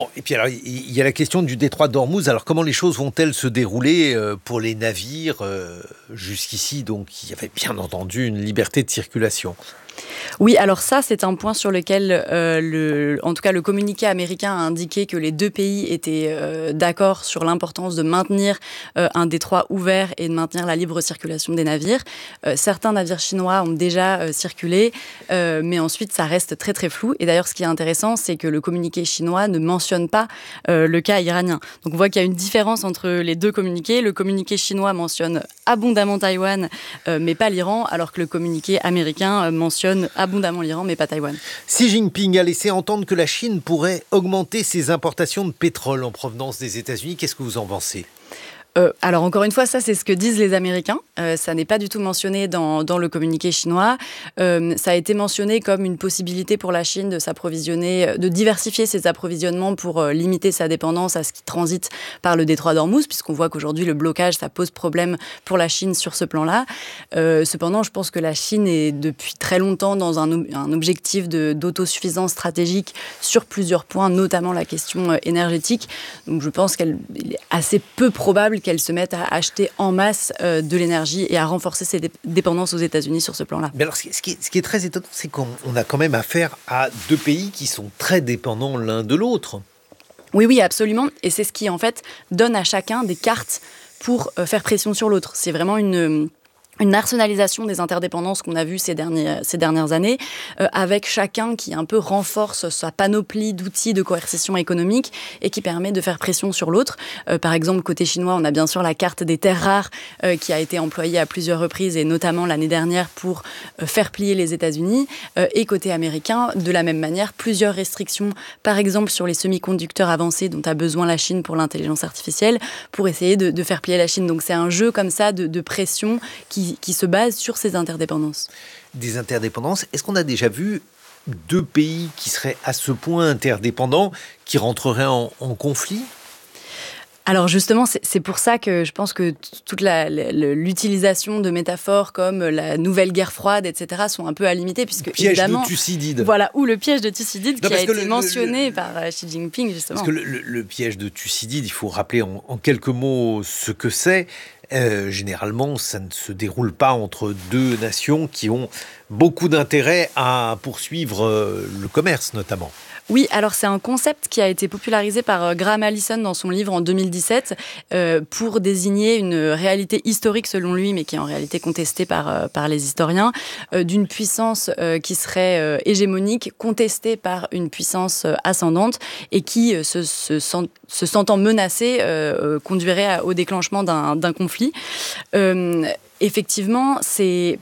Et puis alors, il y a la question du détroit d'Ormuz. Alors comment les choses vont-elles se dérouler pour les navires jusqu'ici? Donc il y avait bien entendu une liberté de circulation. Oui, alors ça, c'est un point sur lequel, en tout cas, le communiqué américain a indiqué que les deux pays étaient d'accord sur l'importance de maintenir un détroit ouvert et de maintenir la libre circulation des navires. Certains navires chinois ont déjà circulé, mais ensuite, ça reste très, très flou. Et d'ailleurs, ce qui est intéressant, c'est que le communiqué chinois ne mentionne pas le cas iranien. Donc, on voit qu'il y a une différence entre les deux communiqués. Le communiqué chinois mentionne abondamment Taïwan, mais pas l'Iran, alors que le communiqué américain mentionne abondamment l'Iran, mais pas Taïwan. Xi Jinping a laissé entendre que la Chine pourrait augmenter ses importations de pétrole en provenance des États-Unis. Qu'est-ce que vous en pensez ? Alors encore une fois, ça c'est ce que disent les Américains. Ça n'est pas du tout mentionné dans le communiqué chinois. Ça a été mentionné comme une possibilité pour la Chine de s'approvisionner, de diversifier ses approvisionnements pour limiter sa dépendance à ce qui transite par le détroit d'Ormuz, puisqu'on voit qu'aujourd'hui le blocage, ça pose problème pour la Chine sur ce plan-là. Cependant, je pense que la Chine est depuis très longtemps dans un objectif d'autosuffisance stratégique sur plusieurs points, notamment la question énergétique. Donc je pense qu'il est assez peu probable qu'elle se mette à acheter en masse de l'énergie et à renforcer ses dépendances aux États-Unis sur ce plan-là. Mais alors, ce qui est très étonnant, c'est qu'on a quand même affaire à deux pays qui sont très dépendants l'un de l'autre. Oui, absolument. Et c'est ce qui, en fait, donne à chacun des cartes pour faire pression sur l'autre. C'est vraiment une arsenalisation des interdépendances qu'on a vues ces dernières années, avec chacun qui un peu renforce sa panoplie d'outils de coercition économique et qui permet de faire pression sur l'autre. Par exemple, côté chinois, on a bien sûr la carte des terres rares qui a été employée à plusieurs reprises et notamment l'année dernière pour faire plier les États-Unis. Et côté américain, de la même manière, plusieurs restrictions, par exemple sur les semi-conducteurs avancés dont a besoin la Chine pour l'intelligence artificielle, pour essayer de faire plier la Chine. Donc c'est un jeu comme ça de pression qui se base sur ces interdépendances. Des interdépendances, est-ce qu'on a déjà vu deux pays qui seraient à ce point interdépendants, qui rentreraient en conflit ? Alors justement, c'est pour ça que je pense que toute l'utilisation de métaphores comme la nouvelle guerre froide, etc., sont un peu à limiter, puisque le piège évidemment, de Thucydide. Voilà, ou le piège de Thucydide qui a été mentionné par Xi Jinping, justement. Parce que le piège de Thucydide, il faut rappeler en quelques mots ce que c'est. Généralement, ça ne se déroule pas entre deux nations qui ont beaucoup d'intérêt à poursuivre le commerce, notamment. Oui, alors c'est un concept qui a été popularisé par Graham Allison dans son livre en 2017 pour désigner une réalité historique selon lui, mais qui est en réalité contestée par les historiens, d'une puissance qui serait hégémonique, contestée par une puissance ascendante et qui, se sentant menacée, conduirait au déclenchement d'un conflit. Effectivement, c'est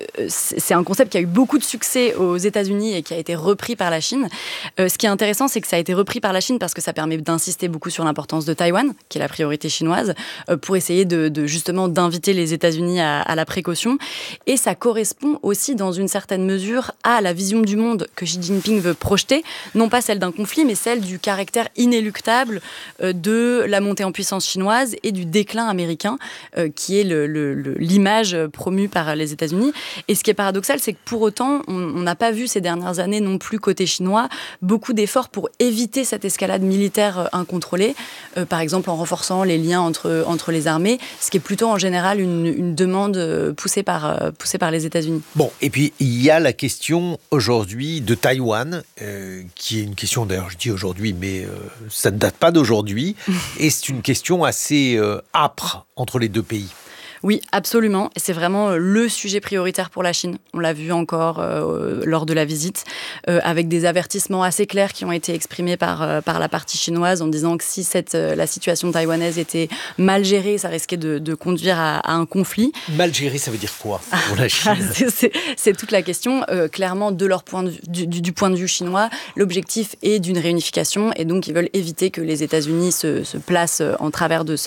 un concept qui a eu beaucoup de succès aux États-Unis et qui a été repris par la Chine. Ce qui est intéressant, c'est que ça a été repris par la Chine parce que ça permet d'insister beaucoup sur l'importance de Taïwan, qui est la priorité chinoise, pour essayer justement d'inviter les États-Unis à la précaution. Et ça correspond aussi, dans une certaine mesure, à la vision du monde que Xi Jinping veut projeter, non pas celle d'un conflit, mais celle du caractère inéluctable de la montée en puissance chinoise et du déclin américain, qui est l'image promue par les États-Unis. Et ce qui est paradoxal, c'est que pour autant, on n'a pas vu ces dernières années non plus côté chinois beaucoup d'efforts pour éviter cette escalade militaire incontrôlée, par exemple en renforçant les liens entre les armées, ce qui est plutôt en général une demande poussée par les États-Unis. Bon, et puis il y a la question aujourd'hui de Taïwan, qui est une question, d'ailleurs je dis aujourd'hui, mais ça ne date pas d'aujourd'hui, et c'est une question assez âpre entre les deux pays. Oui, absolument. Et c'est vraiment le sujet prioritaire pour la Chine. On l'a vu encore lors de la visite, avec des avertissements assez clairs qui ont été exprimés par la partie chinoise en disant que si la situation taïwanaise était mal gérée, ça risquait de conduire à un conflit. Mal gérée, ça veut dire quoi pour la Chine ? C'est toute la question. Clairement, de leur du point de vue chinois, l'objectif est d'une réunification et donc ils veulent éviter que les États-Unis se placent en travers de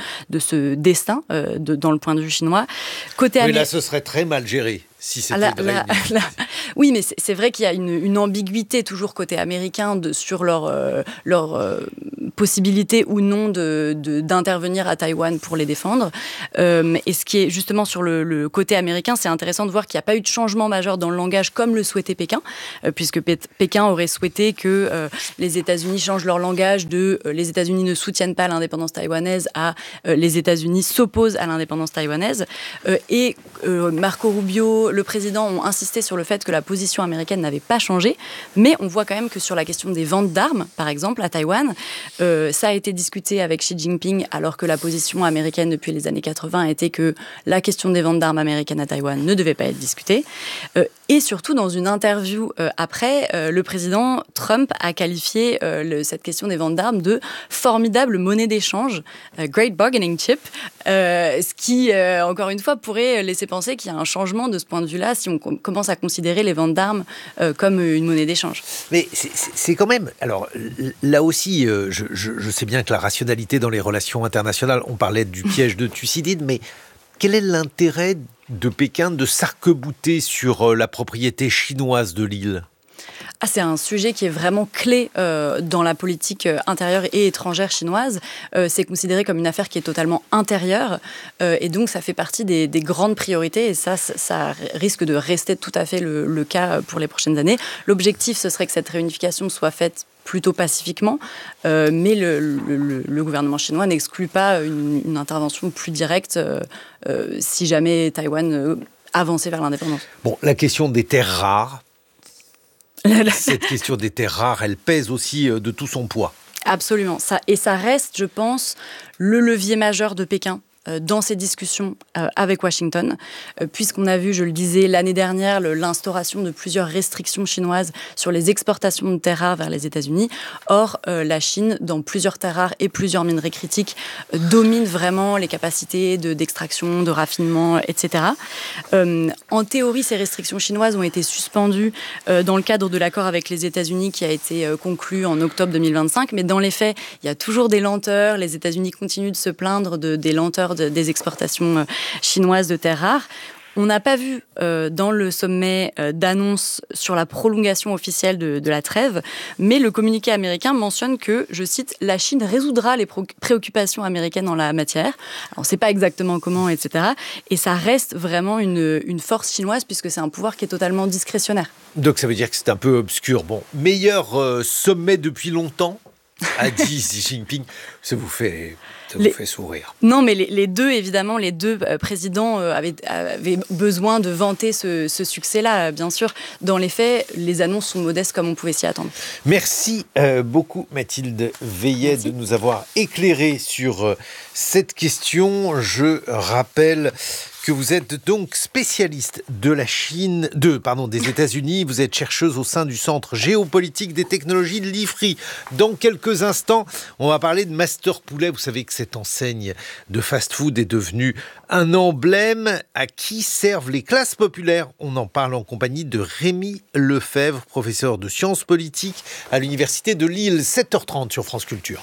ce destin dans le point de vue chinois. Oui, là, ce serait très mal géré. Si c'était oui, mais c'est vrai qu'il y a une ambiguïté toujours côté américain sur leur possibilité ou non d'intervenir à Taïwan pour les défendre. Et ce qui est justement sur le côté américain, c'est intéressant de voir qu'il n'y a pas eu de changement majeur dans le langage comme le souhaitait Pékin, puisque Pékin aurait souhaité que les États-Unis changent leur langage de les États-Unis ne soutiennent pas l'indépendance taïwanaise à les États-Unis s'opposent à l'indépendance taïwanaise. Et Marco Rubio, le président, ont insisté sur le fait que la position américaine n'avait pas changé, mais on voit quand même que sur la question des ventes d'armes, par exemple, à Taïwan, ça a été discuté avec Xi Jinping, alors que la position américaine depuis les années 80 était que la question des ventes d'armes américaines à Taïwan ne devait pas être discutée. Et surtout, dans une interview après, le président Trump a qualifié cette question des ventes d'armes de formidable monnaie d'échange, great bargaining chip, ce qui, encore une fois, pourrait laisser penser qu'il y a un changement de ce point de vue-là si on commence à considérer les ventes d'armes comme une monnaie d'échange. Mais c'est quand même... Alors, là aussi, je sais bien que la rationalité dans les relations internationales, on parlait du piège de Thucydide, mais quel est l'intérêt de Pékin de s'arc-bouter sur la propriété chinoise de l'île ? C'est un sujet qui est vraiment clé dans la politique intérieure et étrangère chinoise. C'est considéré comme une affaire qui est totalement intérieure. Et donc, ça fait partie des grandes priorités. Et ça risque de rester tout à fait le cas pour les prochaines années. L'objectif, ce serait que cette réunification soit faite plutôt pacifiquement. Mais le gouvernement chinois n'exclut pas une intervention plus directe si jamais Taïwan avançait vers l'indépendance. Bon, la question des terres rares. Cette question des terres rares, elle pèse aussi de tout son poids. Absolument. Et ça reste, je pense, le levier majeur de Pékin dans ces discussions avec Washington, puisqu'on a vu, je le disais, l'année dernière, l'instauration de plusieurs restrictions chinoises sur les exportations de terres rares vers les États-Unis. Or, la Chine, dans plusieurs terres rares et plusieurs minerais critiques, domine vraiment les capacités d'extraction, de raffinement, etc. En théorie, ces restrictions chinoises ont été suspendues dans le cadre de l'accord avec les États-Unis qui a été conclu en octobre 2025, mais dans les faits, il y a toujours des lenteurs. Les États-Unis continuent de se plaindre des lenteurs des exportations chinoises de terres rares. On n'a pas vu dans le sommet d'annonce sur la prolongation officielle de la trêve, mais le communiqué américain mentionne que, je cite, « la Chine résoudra les préoccupations américaines en la matière ». Alors, on ne sait pas exactement comment, etc. Et ça reste vraiment une force chinoise puisque c'est un pouvoir qui est totalement discrétionnaire. Donc ça veut dire que c'est un peu obscur. Bon, meilleur sommet depuis longtemps, a dit Xi Jinping. Ça vous fait sourire. Non, mais les deux présidents avaient besoin de vanter ce succès-là, bien sûr. Dans les faits, les annonces sont modestes comme on pouvait s'y attendre. Merci beaucoup Mathilde Veillet de nous avoir éclairé sur cette question. Je rappelle que vous êtes donc spécialiste de la Chine, des États-Unis. Vous êtes chercheuse au sein du Centre géopolitique des technologies de l'IFRI. Dans quelques instants, on va parler de Master Poulet. Vous savez que cette enseigne de fast-food est devenue un emblème. À qui servent les classes populaires ? On en parle en compagnie de Rémi Lefebvre, professeur de sciences politiques à l'Université de Lille. 7h30 sur France Culture.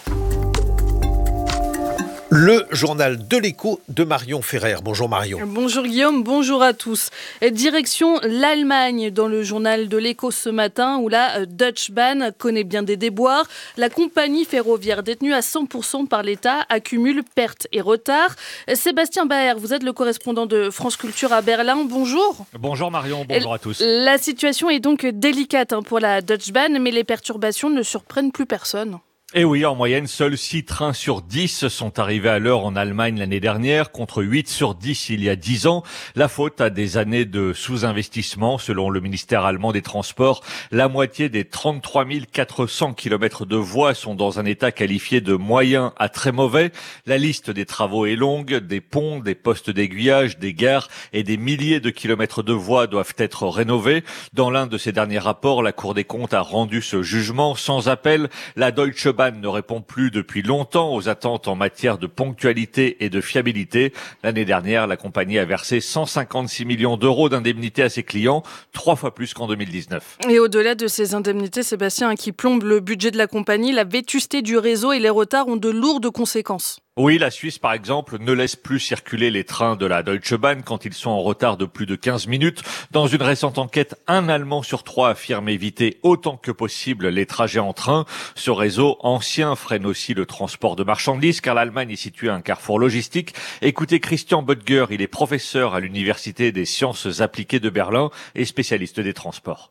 Le journal de l'écho de Marion Ferrer. Bonjour Marion. Bonjour Guillaume, bonjour à tous. Direction l'Allemagne dans le journal de l'écho ce matin où la Deutsche Bahn connaît bien des déboires. La compagnie ferroviaire détenue à 100% par l'État accumule pertes et retards. Sébastien Baer, vous êtes le correspondant de France Culture à Berlin. Bonjour. Bonjour Marion, bonjour à tous. La situation est donc délicate pour la Deutsche Bahn, mais les perturbations ne surprennent plus personne. Et oui, en moyenne, seuls 6 trains sur 10 sont arrivés à l'heure en Allemagne l'année dernière, contre 8 sur 10 il y a 10 ans. La faute à des années de sous-investissement. Selon le ministère allemand des Transports, la moitié des 33 400 kilomètres de voies sont dans un état qualifié de moyen à très mauvais. La liste des travaux est longue. Des ponts, des postes d'aiguillage, des gares et des milliers de kilomètres de voies doivent être rénovés. Dans l'un de ses derniers rapports, la Cour des comptes a rendu ce jugement sans appel. La Deutsche Bahn ne répond plus depuis longtemps aux attentes en matière de ponctualité et de fiabilité. L'année dernière, la compagnie a versé 156 millions d'euros d'indemnités à ses clients, 3 fois plus qu'en 2019. Et au-delà de ces indemnités, Sébastien, qui plombent le budget de la compagnie, la vétusté du réseau et les retards ont de lourdes conséquences. Oui, la Suisse, par exemple, ne laisse plus circuler les trains de la Deutsche Bahn quand ils sont en retard de plus de 15 minutes. Dans une récente enquête, 1 Allemand sur 3 affirme éviter autant que possible les trajets en train. Ce réseau ancien freine aussi le transport de marchandises car l'Allemagne est située à un carrefour logistique. Écoutez Christian Böttger, il est professeur à l'Université des sciences appliquées de Berlin et spécialiste des transports.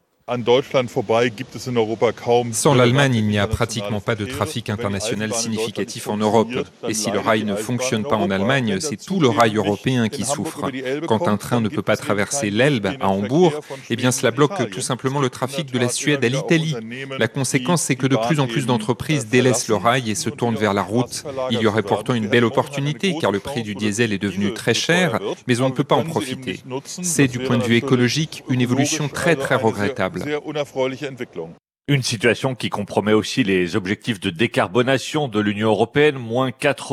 Sans l'Allemagne, il n'y a pratiquement pas de trafic international significatif en Europe. Et si le rail ne fonctionne pas en Allemagne, c'est tout le rail européen qui souffre. Quand un train ne peut pas traverser l'Elbe à Hambourg, eh bien cela bloque tout simplement le trafic de la Suède à l'Italie. La conséquence, c'est que de plus en plus d'entreprises délaissent le rail et se tournent vers la route. Il y aurait pourtant une belle opportunité, car le prix du diesel est devenu très cher, mais on ne peut pas en profiter. C'est, du point de vue écologique, une évolution très très regrettable. Une situation qui compromet aussi les objectifs de décarbonation de l'Union européenne, moins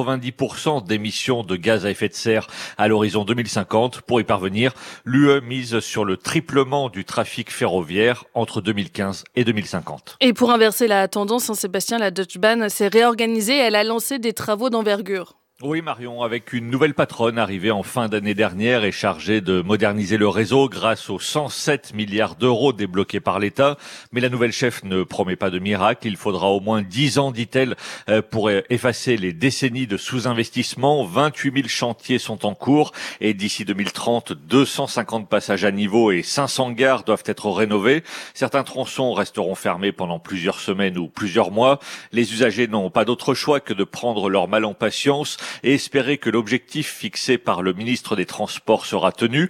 90% d'émissions de gaz à effet de serre à l'horizon 2050. Pour y parvenir, l'UE mise sur le triplement du trafic ferroviaire entre 2015 et 2050. Et pour inverser la tendance, Sébastien, la Deutsche Bahn s'est réorganisée, elle a lancé des travaux d'envergure. Oui Marion, avec une nouvelle patronne arrivée en fin d'année dernière et chargée de moderniser le réseau grâce aux 107 milliards d'euros débloqués par l'État. Mais la nouvelle chef ne promet pas de miracle. Il faudra au moins 10 ans, dit-elle, pour effacer les décennies de sous-investissement. 28 000 chantiers sont en cours et d'ici 2030, 250 passages à niveau et 500 gares doivent être rénovés. Certains tronçons resteront fermés pendant plusieurs semaines ou plusieurs mois. Les usagers n'ont pas d'autre choix que de prendre leur mal en patience et espérer que l'objectif fixé par le ministre des Transports sera tenu.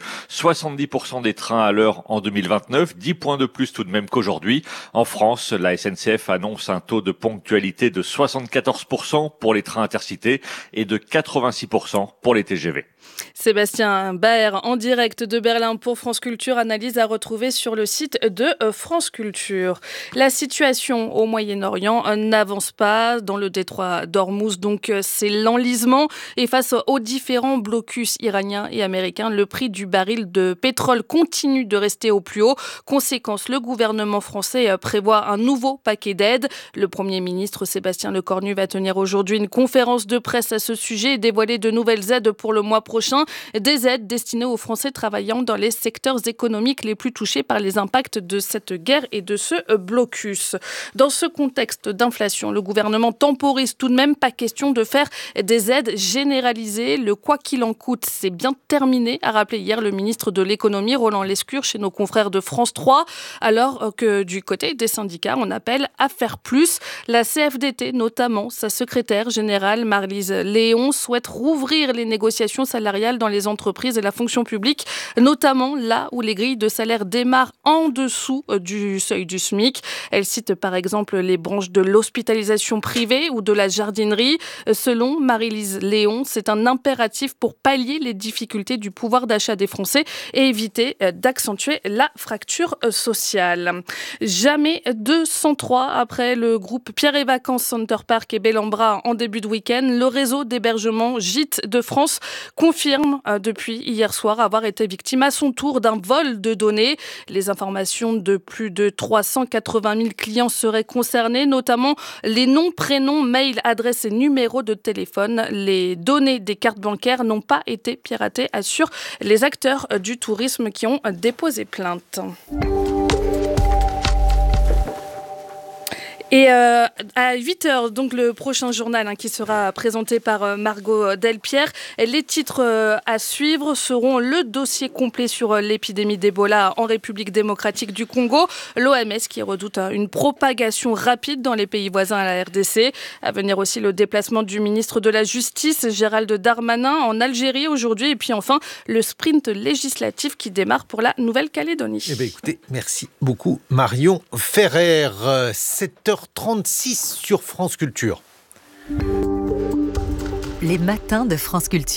70% des trains à l'heure en 2029, 10 points de plus tout de même qu'aujourd'hui. En France, la SNCF annonce un taux de ponctualité de 74% pour les trains intercités et de 86% pour les TGV. Sébastien Baer en direct de Berlin pour France Culture, analyse à retrouver sur le site de France Culture. La situation au Moyen-Orient n'avance pas dans le détroit d'Ormuz, donc c'est l'enlisement. Et face aux différents blocus iraniens et américains, le prix du baril de pétrole continue de rester au plus haut. Conséquence, le gouvernement français prévoit un nouveau paquet d'aides. Le Premier ministre Sébastien Lecornu va tenir aujourd'hui une conférence de presse à ce sujet et dévoiler de nouvelles aides pour le mois prochain. Des aides destinées aux Français travaillant dans les secteurs économiques les plus touchés par les impacts de cette guerre et de ce blocus. Dans ce contexte d'inflation, le gouvernement temporise tout de même. Pas question de faire des aides généralisées. Le quoi qu'il en coûte, c'est bien terminé, a rappelé hier le ministre de l'économie Roland Lescure chez nos confrères de France 3, alors que du côté des syndicats, on appelle à faire plus. La CFDT, notamment, sa secrétaire générale Marlise Léon, souhaite rouvrir les négociations salariales dans les entreprises et la fonction publique, notamment là où les grilles de salaire démarrent en dessous du seuil du SMIC. Elle cite par exemple les branches de l'hospitalisation privée ou de la jardinerie. Selon Marie-Lise Léon, c'est un impératif pour pallier les difficultés du pouvoir d'achat des Français et éviter d'accentuer la fracture sociale. Jamais 203 après le groupe Pierre et Vacances Center Park et Bellambra en début de week-end. Le réseau d'hébergement Gîtes de France confirme depuis hier soir avoir été victime à son tour d'un vol de données. Les informations de plus de 380 000 clients seraient concernées, notamment les noms, prénoms, mails, adresses et numéros de téléphone. Les données des cartes bancaires n'ont pas été piratées, assurent les acteurs du tourisme qui ont déposé plainte. Et à 8h, donc le prochain journal qui sera présenté par Margot Delpierre. Les titres à suivre seront le dossier complet sur l'épidémie d'Ebola en République démocratique du Congo, l'OMS qui redoute une propagation rapide dans les pays voisins à la RDC. À venir aussi le déplacement du ministre de la Justice, Gérald Darmanin, en Algérie aujourd'hui. Et puis enfin, le sprint législatif qui démarre pour la Nouvelle-Calédonie. Eh bien, écoutez, merci beaucoup Marion Ferrer. 7h36 sur France Culture. Les matins de France Culture.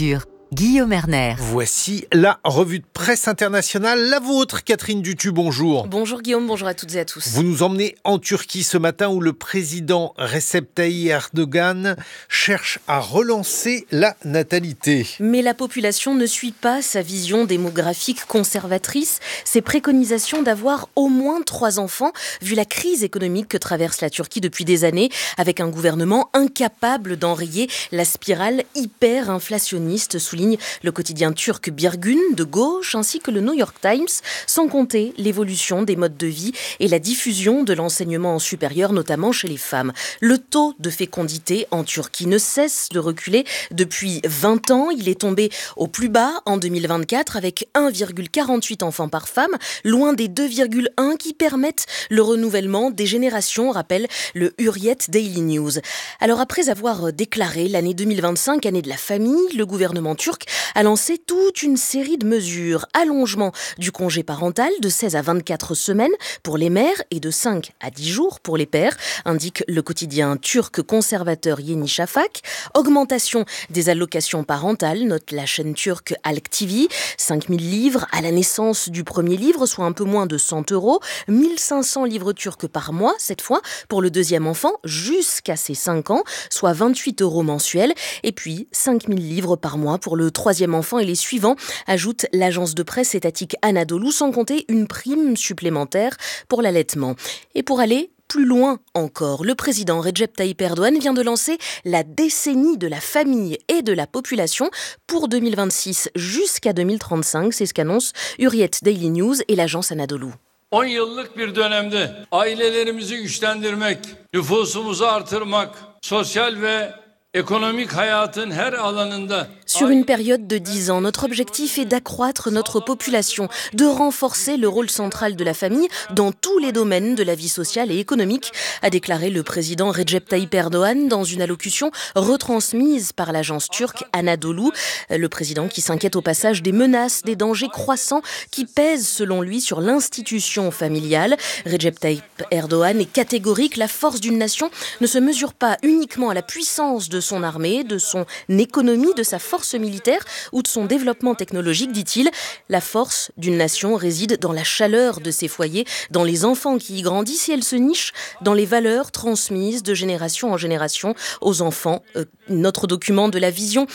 Guillaume Erner. Voici la revue de presse internationale, la vôtre, Catherine Dutu, bonjour. Bonjour Guillaume, bonjour à toutes et à tous. Vous nous emmenez en Turquie ce matin où le président Recep Tayyip Erdogan cherche à relancer la natalité. Mais la population ne suit pas sa vision démographique conservatrice, ses préconisations d'avoir au moins 3 enfants, vu la crise économique que traverse la Turquie depuis des années, avec un gouvernement incapable d'enrayer la spirale hyper-inflationniste, souligne le quotidien turc Bir Gün de gauche ainsi que le New York Times, sans compter l'évolution des modes de vie et la diffusion de l'enseignement supérieur, notamment chez les femmes. Le taux de fécondité en Turquie ne cesse de reculer depuis 20 ans. Il est tombé au plus bas en 2024 avec 1,48 enfants par femme, loin des 2,1 qui permettent le renouvellement des générations, rappelle le Hurriyet Daily News. Alors après avoir déclaré l'année 2025, année de la famille, le gouvernement turc a lancé toute une série de mesures. Allongement du congé parental de 16 à 24 semaines pour les mères et de 5 à 10 jours pour les pères, indique le quotidien turc conservateur Yeni Shafak. Augmentation des allocations parentales, note la chaîne turque Halk TV. 5 000 livres à la naissance du premier livre, soit un peu moins de 100 €. 1 500 livres turcs par mois, cette fois, pour le deuxième enfant, jusqu'à ses 5 ans, soit 28 € mensuels. Et puis, 5 000 livres par mois pour le troisième enfant et les suivants, ajoute l'agence de presse étatique Anadolu, sans compter une prime supplémentaire pour l'allaitement. Et pour aller plus loin encore, le président Recep Tayyip Erdogan vient de lancer la décennie de la famille et de la population pour 2026 jusqu'à 2035. C'est ce qu'annonce Hurriyet Daily News et l'agence Anadolu. 10 yıllık bir dönemde ailelerimizi güçlendirmek, nüfusumuzu artırmak, sosyal ve ekonomik hayatın her alanında. Sur une période de 10 ans, notre objectif est d'accroître notre population, de renforcer le rôle central de la famille dans tous les domaines de la vie sociale et économique, a déclaré le président Recep Tayyip Erdogan dans une allocution retransmise par l'agence turque Anadolu. Le président qui s'inquiète au passage des menaces, des dangers croissants qui pèsent selon lui sur l'institution familiale. Recep Tayyip Erdogan est catégorique, la force d'une nation ne se mesure pas uniquement à la puissance de son armée, de son économie, de sa force militaire ou de son développement technologique, dit-il. La force d'une nation réside dans la chaleur de ses foyers, dans les enfants qui y grandissent, et elle se niche dans les valeurs transmises de génération en génération aux enfants. Notre document de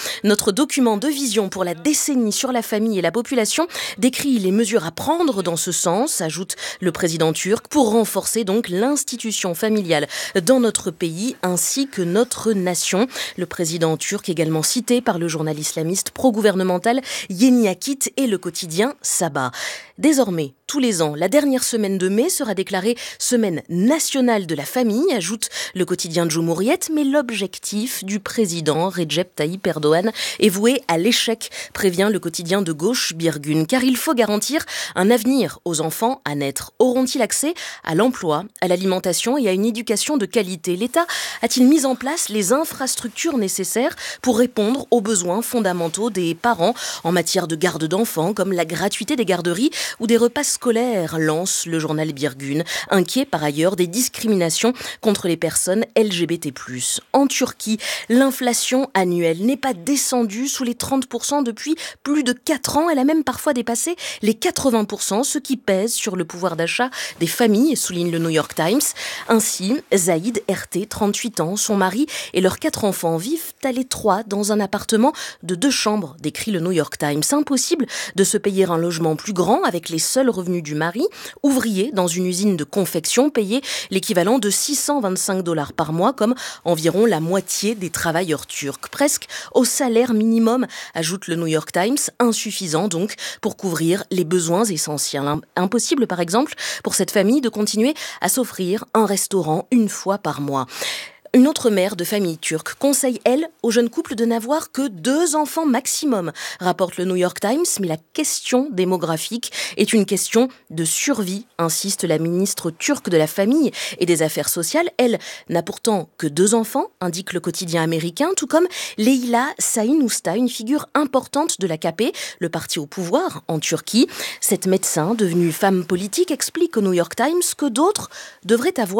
vision pour la décennie sur la famille et la population décrit les mesures à prendre dans ce sens, ajoute le président turc, pour renforcer donc l'institution familiale dans notre pays ainsi que notre nation. Le président turc également cité par le journal islamiste pro-gouvernemental Yeni Akit et le quotidien Sabah. Désormais, tous les ans, la dernière semaine de mai sera déclarée semaine nationale de la famille, ajoute le quotidien Cumhuriyet, mais l'objectif du président Recep Tayyip Erdogan est voué à l'échec, prévient le quotidien de gauche Bir Gün, car il faut garantir un avenir aux enfants à naître. Auront-ils accès à l'emploi, à l'alimentation et à une éducation de qualité? L'État a-t-il mis en place les infrastructures nécessaires pour répondre aux besoins fondamentaux des parents en matière de garde d'enfants, comme la gratuité des garderies ou des repas scolaires, lance le journal Bir Gün, inquiet par ailleurs des discriminations contre les personnes LGBT+. En Turquie, l'inflation annuelle n'est pas descendue sous les 30% depuis plus de 4 ans. Elle a même parfois dépassé les 80%, ce qui pèse sur le pouvoir d'achat des familles, souligne le New York Times. Ainsi, Zaïd RT, 38 ans, son mari et leurs 4 enfants vivent à l'étroit dans un appartement de 2 chambres, décrit le New York Times. Impossible de se payer un logement plus grand avec les seuls revenus du mari, ouvrier dans une usine de confection, payé l'équivalent de 625 $ par mois, comme environ la moitié des travailleurs turcs. Presque au salaire minimum, ajoute le New York Times, insuffisant donc pour couvrir les besoins essentiels. Impossible par exemple pour cette famille de continuer à s'offrir un restaurant une fois par mois. Une autre mère de famille turque conseille, elle, aux jeunes couples de n'avoir que 2 enfants maximum, rapporte le New York Times, mais la question démographique est une question de survie, insiste la ministre turque de la Famille et des Affaires sociales. Elle n'a pourtant que 2 enfants, indique le quotidien américain, tout comme Leyla Sahin-Usta, une figure importante de l'AKP, le parti au pouvoir en Turquie. Cette médecin, devenue femme politique, explique au New York Times que d'autres devraient avoir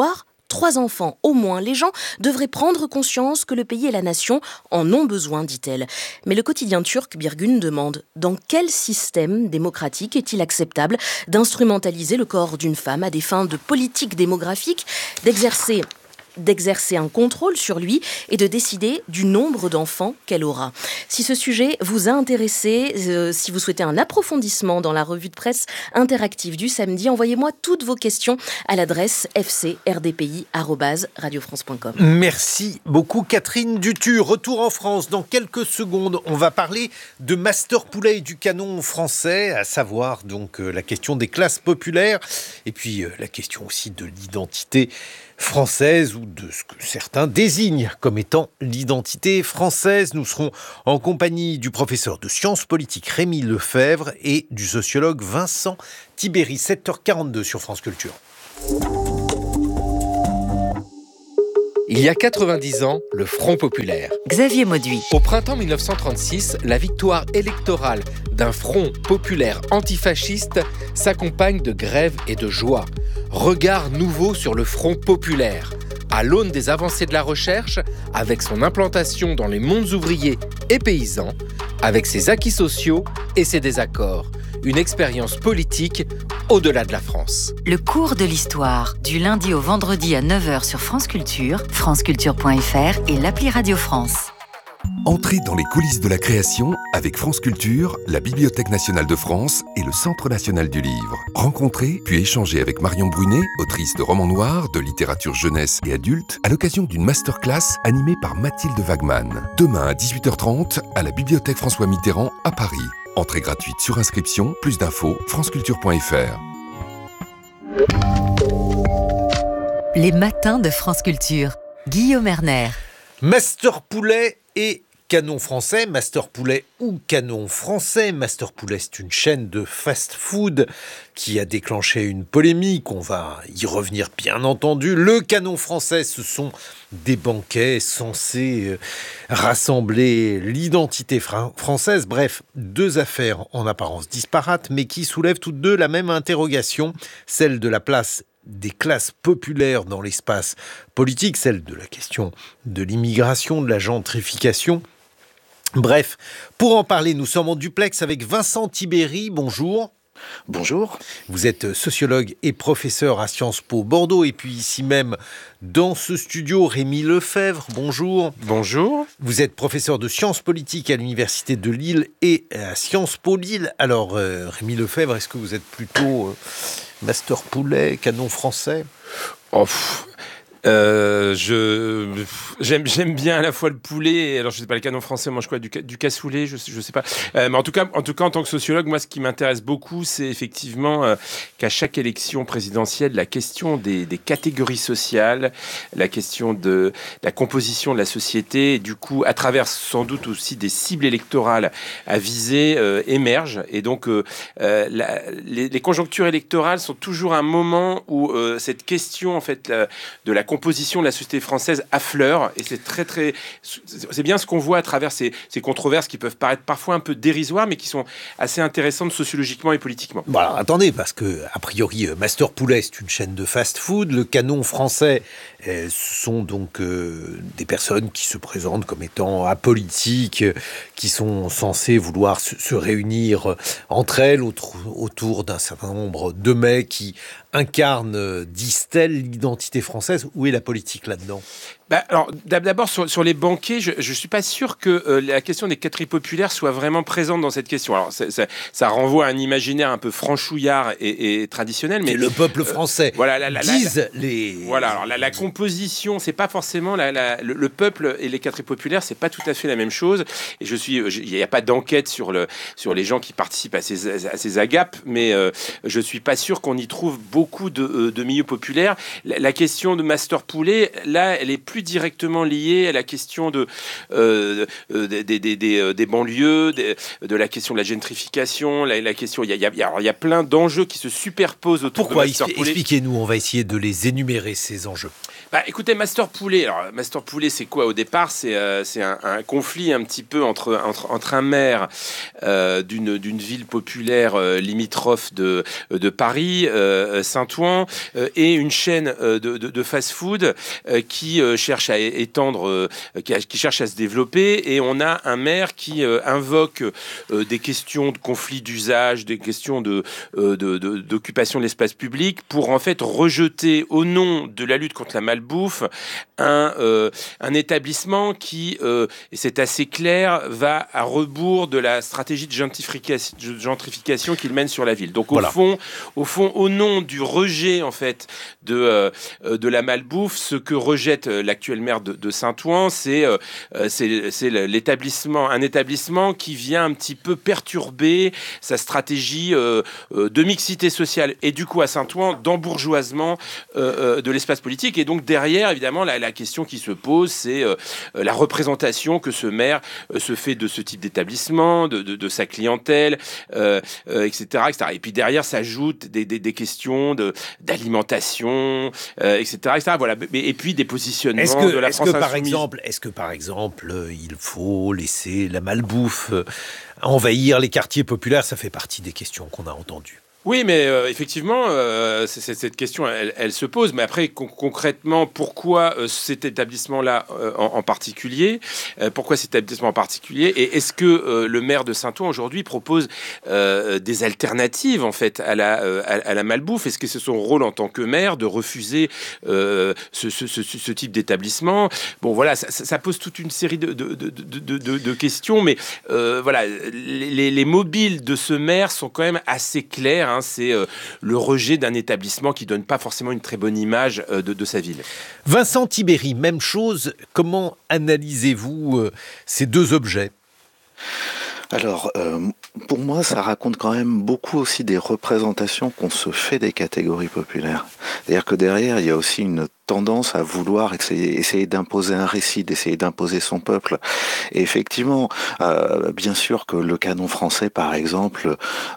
3 enfants au moins. Les gens devraient prendre conscience que le pays et la nation en ont besoin, dit-elle. Mais le quotidien turc, Birgün, demande « Dans quel système démocratique est-il acceptable d'instrumentaliser le corps d'une femme à des fins de politique démographique, d'exercer un contrôle sur lui et de décider du nombre d'enfants qu'elle aura. » Si ce sujet vous a intéressé, si vous souhaitez un approfondissement dans la revue de presse interactive du samedi, envoyez-moi toutes vos questions à l'adresse fcrdpi@radiofrance.com. Merci beaucoup Catherine Dutu. Retour en France dans quelques secondes. On va parler de Master Poulet et du canon français, à savoir donc la question des classes populaires et puis la question aussi de l'identité française ou de ce que certains désignent comme étant l'identité française. Nous serons en compagnie du professeur de sciences politiques Rémi Lefebvre et du sociologue Vincent Tibéri. 7h42 sur France Culture. Il y a 90 ans, le Front populaire. Xavier Mauduit. Au printemps 1936, la victoire électorale d'un Front populaire antifasciste s'accompagne de grèves et de joie. Regard nouveau sur le Front populaire. À l'aune des avancées de la recherche, avec son implantation dans les mondes ouvriers et paysans, avec ses acquis sociaux et ses désaccords. Une expérience politique au-delà de la France. Le cours de l'histoire, du lundi au vendredi à 9h sur France Culture, franceculture.fr et l'appli Radio France. Entrez dans les coulisses de la création avec France Culture, la Bibliothèque nationale de France et le Centre national du livre. Rencontrez puis échangez avec Marion Brunet, autrice de romans noirs, de littérature jeunesse et adulte, à l'occasion d'une masterclass animée par Mathilde Wagman. Demain à 18h30 à la Bibliothèque François Mitterrand à Paris. Entrée gratuite sur inscription, plus d'infos, franceculture.fr. Les matins de France Culture. Guillaume Erner. Master Poulet et canon français, Master Poulet ou canon français. Master Poulet, c'est une chaîne de fast-food qui a déclenché une polémique. On va y revenir bien entendu. Le canon français, ce sont des banquets censés rassembler l'identité française. Bref, deux affaires en apparence disparates, mais qui soulèvent toutes deux la même interrogation, celle de la place des classes populaires dans l'espace politique, celle de la question de l'immigration, de la gentrification. Bref, pour en parler, nous sommes en duplex avec Vincent Tibéri. Bonjour. Bonjour. Vous êtes sociologue et professeur à Sciences Po Bordeaux. Et puis ici même, dans ce studio, Rémi Lefebvre. Bonjour. Bonjour. Vous êtes professeur de sciences politiques à l'Université de Lille et à Sciences Po Lille. Alors, Rémi Lefebvre, est-ce que vous êtes plutôt Master Poulet, canon français ? J'aime bien à la fois le poulet, alors je sais pas, le canon français mange quoi, du cassoulet, je sais pas. Mais en tout cas, en tant que sociologue, moi, ce qui m'intéresse beaucoup, c'est effectivement qu'à chaque élection présidentielle, la question des catégories sociales, la question de la composition de la société, et du coup, à travers sans doute aussi des cibles électorales à viser, émerge. Et donc, les conjonctures électorales sont toujours un moment où cette question, en fait, de la composition de la société française affleure, et c'est bien ce qu'on voit à travers ces controverses qui peuvent paraître parfois un peu dérisoires, mais qui sont assez intéressantes sociologiquement et politiquement. Bon, alors attendez, parce que a priori Master Poulet, c'est une chaîne de fast-food. Le canon français, ce sont donc des personnes qui se présentent comme étant apolitiques, qui sont censées vouloir se réunir entre elles autour d'un certain nombre de mets qui incarnent, disent-elles, l'identité française. Où est la politique là-dedans ? Alors, d'abord, sur les banquets, je ne suis pas sûr que la question des catégories populaires soit vraiment présente dans cette question. Alors, ça renvoie à un imaginaire un peu franchouillard et traditionnel. Mais le peuple français, disent les... Voilà, alors la composition, c'est pas forcément... le peuple et les catégories populaires, c'est pas tout à fait la même chose. Et il n'y a pas d'enquête sur les gens qui participent à ces agapes, mais je suis pas sûr qu'on y trouve beaucoup de milieux populaires. La question de Master Poulet, là, elle est plus directement liée à la question des banlieues, de la question de la gentrification, la question... Il y a plein d'enjeux qui se superposent autour de Master Poulet. Expliquez-nous, on va essayer de les énumérer, ces enjeux. Écoutez, Master Poulet, c'est quoi au départ? C'est un conflit un petit peu entre un maire d'une ville populaire limitrophe de Paris, Saint-Ouen, et une chaîne de fast-food qui cherche à étendre, qui cherche à se développer, et on a un maire qui invoque des questions de conflit d'usage, des questions d'occupation de l'espace public pour en fait rejeter au nom de la lutte contre la malbouffe un établissement qui, et c'est assez clair, va à rebours de la stratégie de gentrification qu'il mène sur la ville. Donc au fond, au nom du rejet en fait de la malbouffe, ce que rejette l'actuel maire de Saint-Ouen, c'est un établissement qui vient un petit peu perturber sa stratégie de mixité sociale et du coup à Saint-Ouen d'embourgeoisement de l'espace politique. Et donc derrière, évidemment, la question qui se pose, c'est la représentation que ce maire se fait de ce type d'établissement, de sa clientèle, etc., etc. Et puis derrière s'ajoutent des questions d'alimentation, etc., etc. Voilà. Et puis des positionnements de la France insoumise. Est-ce que par exemple, il faut laisser la malbouffe envahir les quartiers populaires? Ça fait partie des questions qu'on a entendues. Oui, mais effectivement, cette question, elle se pose. Mais après, concrètement, pourquoi cet établissement-là en particulier? Pourquoi cet établissement en particulier? Et est-ce que le maire de Saint-Ouen, aujourd'hui, propose des alternatives, en fait, à la malbouffe? Est-ce que c'est son rôle en tant que maire de refuser ce type d'établissement? Bon, voilà, ça pose toute une série de questions. Mais voilà, les mobiles de ce maire sont quand même assez clairs. C'est le rejet d'un établissement qui donne pas forcément une très bonne image de sa ville. Vincent Tibéri, même chose. Comment analysez-vous ces deux objets ? Alors, pour moi, ça raconte quand même beaucoup aussi des représentations qu'on se fait des catégories populaires. C'est-à-dire que derrière, il y a aussi une tendance à vouloir essayer d'imposer un récit, d'essayer d'imposer son peuple. Et effectivement, bien sûr que le canon français, par exemple,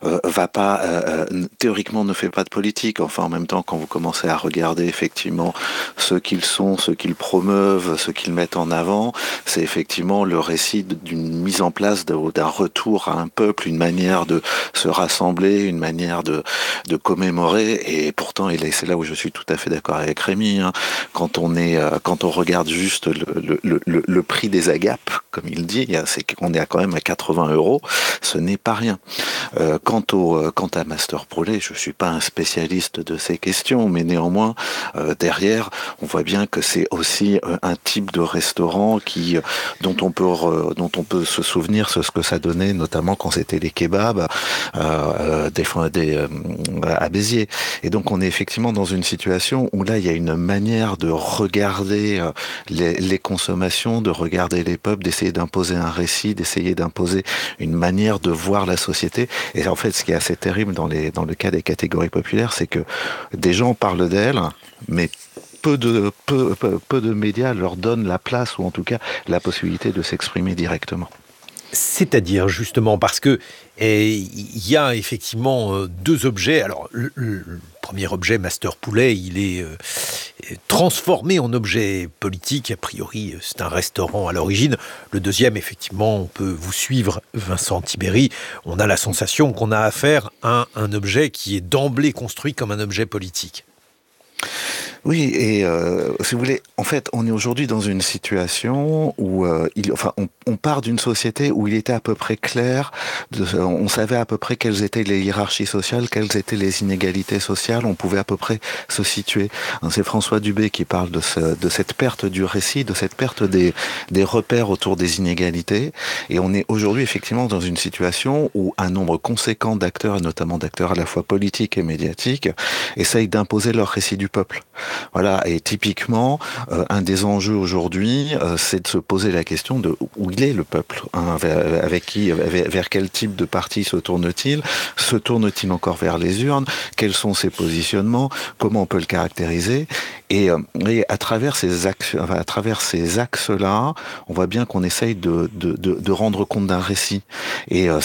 théoriquement ne fait pas de politique. Enfin, en même temps, quand vous commencez à regarder effectivement ce qu'ils sont, ce qu'ils promeuvent, ce qu'ils mettent en avant, c'est effectivement le récit d'une mise en place d'un retour à un peuple, une manière de se rassembler, une manière de commémorer. Et pourtant, c'est là où je suis tout à fait d'accord avec Rémi, quand on regarde juste le prix des agapes, comme il dit, c'est qu'on est quand même à 80 €, ce n'est pas rien. Quant à Master Poulet, je suis pas un spécialiste de ces questions, mais néanmoins, derrière, on voit bien que c'est aussi un type de restaurant dont on peut se souvenir ce que ça donnait, notamment quand c'était les kebabs à Béziers. Et donc on est effectivement dans une situation où là il y a une manière de regarder les consommations, de regarder les peuples, d'essayer d'imposer un récit, d'essayer d'imposer une manière de voir la société. Et en fait, ce qui est assez terrible dans le cas des catégories populaires, c'est que des gens parlent d'elles, mais peu de médias leur donnent la place, ou en tout cas la possibilité de s'exprimer directement. C'est-à-dire, justement, parce que il y a effectivement deux objets. Alors, le premier objet, Master Poulet, il est transformé en objet politique. A priori, c'est un restaurant à l'origine. Le deuxième, effectivement, on peut vous suivre, Vincent Tibéri. On a la sensation qu'on a affaire à un objet qui est d'emblée construit comme un objet politique. Oui, et si vous voulez, en fait, on est aujourd'hui dans une situation où on part d'une société où il était à peu près clair, on savait à peu près quelles étaient les hiérarchies sociales, quelles étaient les inégalités sociales, on pouvait à peu près se situer. C'est François Dubé qui parle de cette perte du récit, de cette perte des repères autour des inégalités, et on est aujourd'hui effectivement dans une situation où un nombre conséquent d'acteurs, et notamment d'acteurs à la fois politiques et médiatiques, essayent d'imposer leur récit du peuple. Voilà, et typiquement, un des enjeux aujourd'hui, c'est de se poser la question de où il est le peuple, vers quel type de parti se tourne-t-il? Se tourne-t-il encore vers les urnes? Quels sont ses positionnements? Comment on peut le caractériser? Et à travers ces axes-là, on voit bien qu'on essaye de rendre compte d'un récit. Et c'est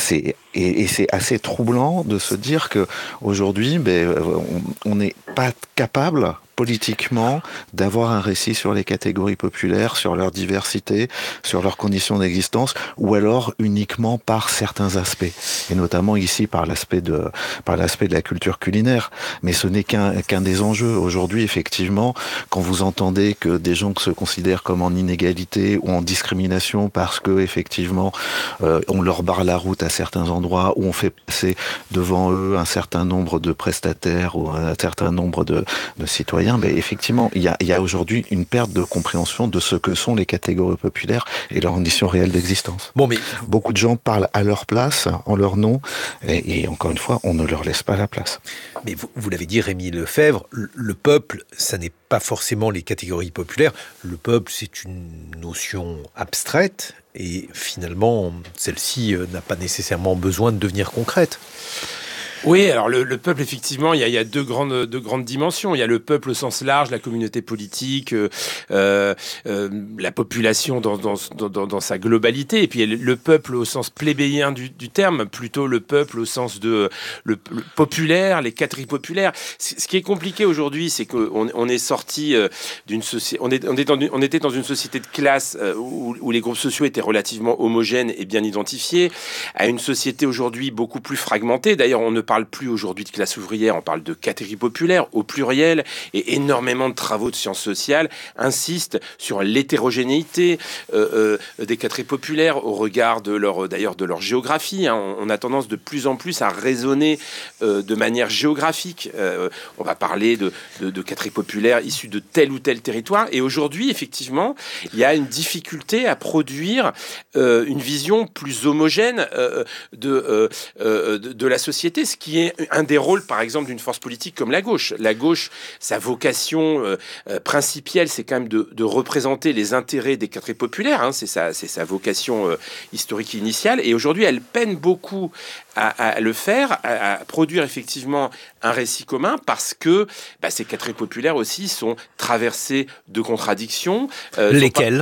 Et c'est assez troublant de se dire que aujourd'hui, on n'est pas capable politiquement d'avoir un récit sur les catégories populaires, sur leur diversité, sur leurs conditions d'existence, ou alors uniquement par certains aspects, et notamment ici par l'aspect de la culture culinaire. Mais ce n'est qu'un des enjeux. Aujourd'hui, effectivement, quand vous entendez que des gens se considèrent comme en inégalité ou en discrimination parce que effectivement on leur barre la route à certains endroits, où on fait passer devant eux un certain nombre de prestataires ou un certain nombre de citoyens, effectivement, il y a aujourd'hui une perte de compréhension de ce que sont les catégories populaires et leurs conditions réelles d'existence. Bon, mais beaucoup de gens parlent à leur place, en leur nom, et encore une fois, on ne leur laisse pas la place. Mais vous l'avez dit, Rémi Lefebvre, le peuple, ça n'est pas forcément les catégories populaires. Le peuple, c'est une notion abstraite, et finalement, celle-ci n'a pas nécessairement besoin de devenir concrète. Oui, alors le peuple, effectivement, il y a deux grandes dimensions. Il y a le peuple au sens large, la communauté politique, la population dans sa globalité, et puis il y a le peuple au sens plébéien du terme, plutôt le peuple au sens de le populaire, les catégories populaires. Ce qui est compliqué aujourd'hui, c'est qu'on est sorti d'une société, on était dans une société de classe où les groupes sociaux étaient relativement homogènes et bien identifiés, à une société aujourd'hui beaucoup plus fragmentée. D'ailleurs, on ne parle plus aujourd'hui de classe ouvrière, on parle de catégories populaires au pluriel, et énormément de travaux de sciences sociales insistent sur l'hétérogénéité des catégories populaires au regard de leur géographie. On a tendance de plus en plus à raisonner de manière géographique. On va parler de catégories populaires issues de tel ou tel territoire, et aujourd'hui, effectivement, il y a une difficulté à produire une vision plus homogène de la société, ce qui est un des rôles, par exemple, d'une force politique comme la gauche. La gauche, sa vocation principielle, c'est quand même de représenter les intérêts des catégories populaires. C'est sa vocation historique initiale. Et aujourd'hui, elle peine beaucoup à le faire, à produire effectivement un récit commun, parce que ces catégories populaires aussi sont traversées de contradictions. Lesquelles ?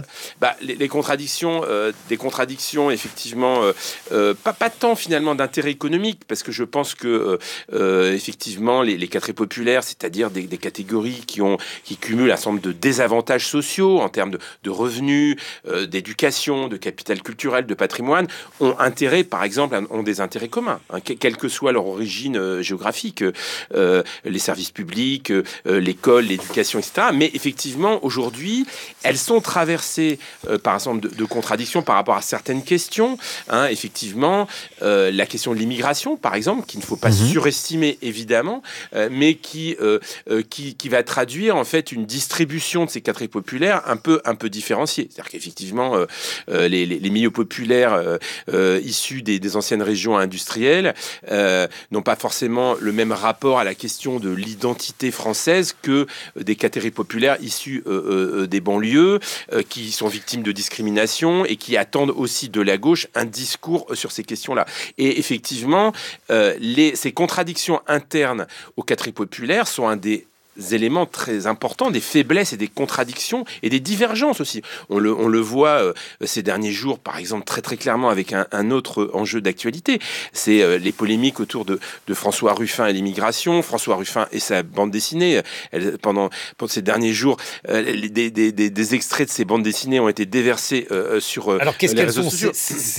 Les contradictions, des contradictions effectivement, pas tant finalement d'intérêt économique, parce que je pense que effectivement les catégories populaires, c'est-à-dire des catégories qui cumulent un certain nombre de désavantages sociaux en termes de revenus, d'éducation, de capital culturel, de patrimoine, ont des intérêts communs, quelle que soit leur origine géographique, les services publics, l'école, l'éducation, etc. Mais effectivement, aujourd'hui, elles sont traversées par un certain nombre de contradictions par rapport à certaines questions. Effectivement, la question de l'immigration, par exemple, qu'il ne faut pas surestimer évidemment, mais qui va traduire en fait une distribution de ces catégories populaires un peu différenciée. C'est-à-dire qu'effectivement, les milieux populaires issus des anciennes régions industrielles n'ont pas forcément le même rapport à la question de l'identité française que des catégories populaires issues des banlieues, qui sont victimes de discrimination et qui attendent aussi de la gauche un discours sur ces questions-là. Et effectivement, ces contradictions internes aux catégories populaires sont un des éléments très importants, des faiblesses et des contradictions et des divergences aussi. On le voit ces derniers jours, par exemple, très très clairement avec un autre enjeu d'actualité. C'est les polémiques autour de François Ruffin et l'immigration. François Ruffin et sa bande dessinée. Pendant ces derniers jours, des extraits de ces bandes dessinées ont été déversés sur Alors, qu'est-ce les qu'elles réseaux sont sociaux.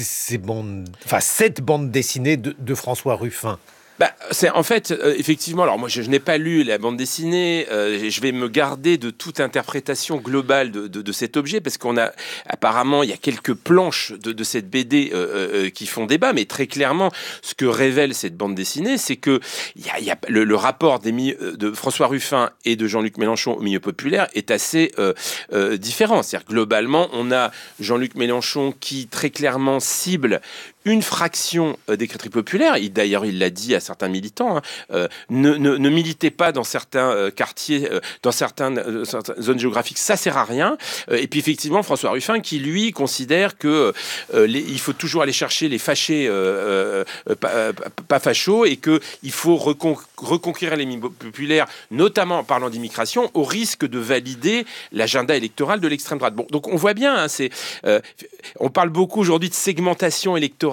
cette bande dessinée de François Ruffin? C'est en fait, effectivement, alors moi je n'ai pas lu la bande dessinée, je vais me garder de toute interprétation globale de cet objet, parce apparemment il y a quelques planches de cette BD qui font débat, mais très clairement ce que révèle cette bande dessinée, c'est que il y a le rapport de François Ruffin et de Jean-Luc Mélenchon au milieu populaire est assez différent. C'est-à-dire que globalement on a Jean-Luc Mélenchon qui très clairement cible une fraction des catégories populaires. D'ailleurs, il l'a dit à certains militants, ne militez pas dans certains quartiers, dans certaines zones géographiques, ça sert à rien. Et puis effectivement, François Ruffin qui, lui, considère que il faut toujours aller chercher les fâchés pas fachos, et qu'il faut reconquérir les milieux populaires, notamment en parlant d'immigration, au risque de valider l'agenda électoral de l'extrême droite. Bon, donc on voit bien, on parle beaucoup aujourd'hui de segmentation électorale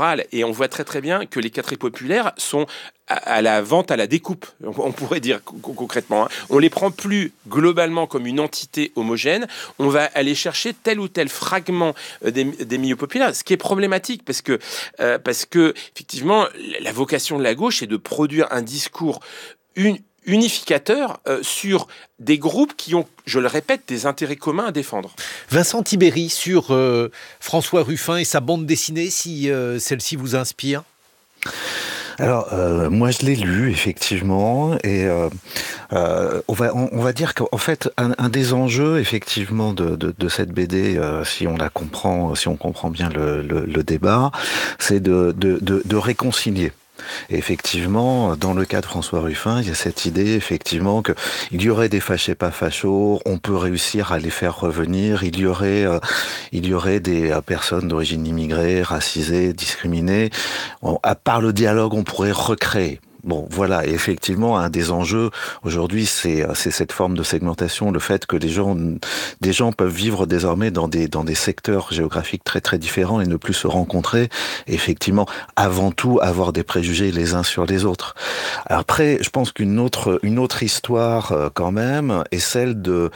électorale. Et on voit très très bien que les quartiers populaires sont à la vente à la découpe, on pourrait dire concrètement. Hein. On les prend plus globalement comme une entité homogène. On va aller chercher tel ou tel fragment des milieux populaires, ce qui est problématique parce que effectivement, la vocation de la gauche est de produire un discours unificateur sur des groupes qui ont, je le répète, des intérêts communs à défendre. Vincent Tibéri sur François Ruffin et sa bande dessinée, si celle-ci vous inspire. Alors, moi, je l'ai lu, effectivement, et on va dire qu'en fait, un des enjeux, effectivement, de cette BD, si on comprend bien le débat, c'est de réconcilier. Et effectivement, dans le cas de François Ruffin, il y a cette idée, effectivement, qu'il y aurait des fâchés pas fachos, on peut réussir à les faire revenir, il y aurait des personnes d'origine immigrée, racisées, discriminées. Par le dialogue, on pourrait recréer. Bon, voilà, et effectivement, un des enjeux aujourd'hui, c'est cette forme de segmentation, le fait que des gens peuvent vivre désormais dans des secteurs géographiques très très différents et ne plus se rencontrer. Et effectivement, avant tout, avoir des préjugés les uns sur les autres. Après, je pense qu'une autre histoire quand même est celle de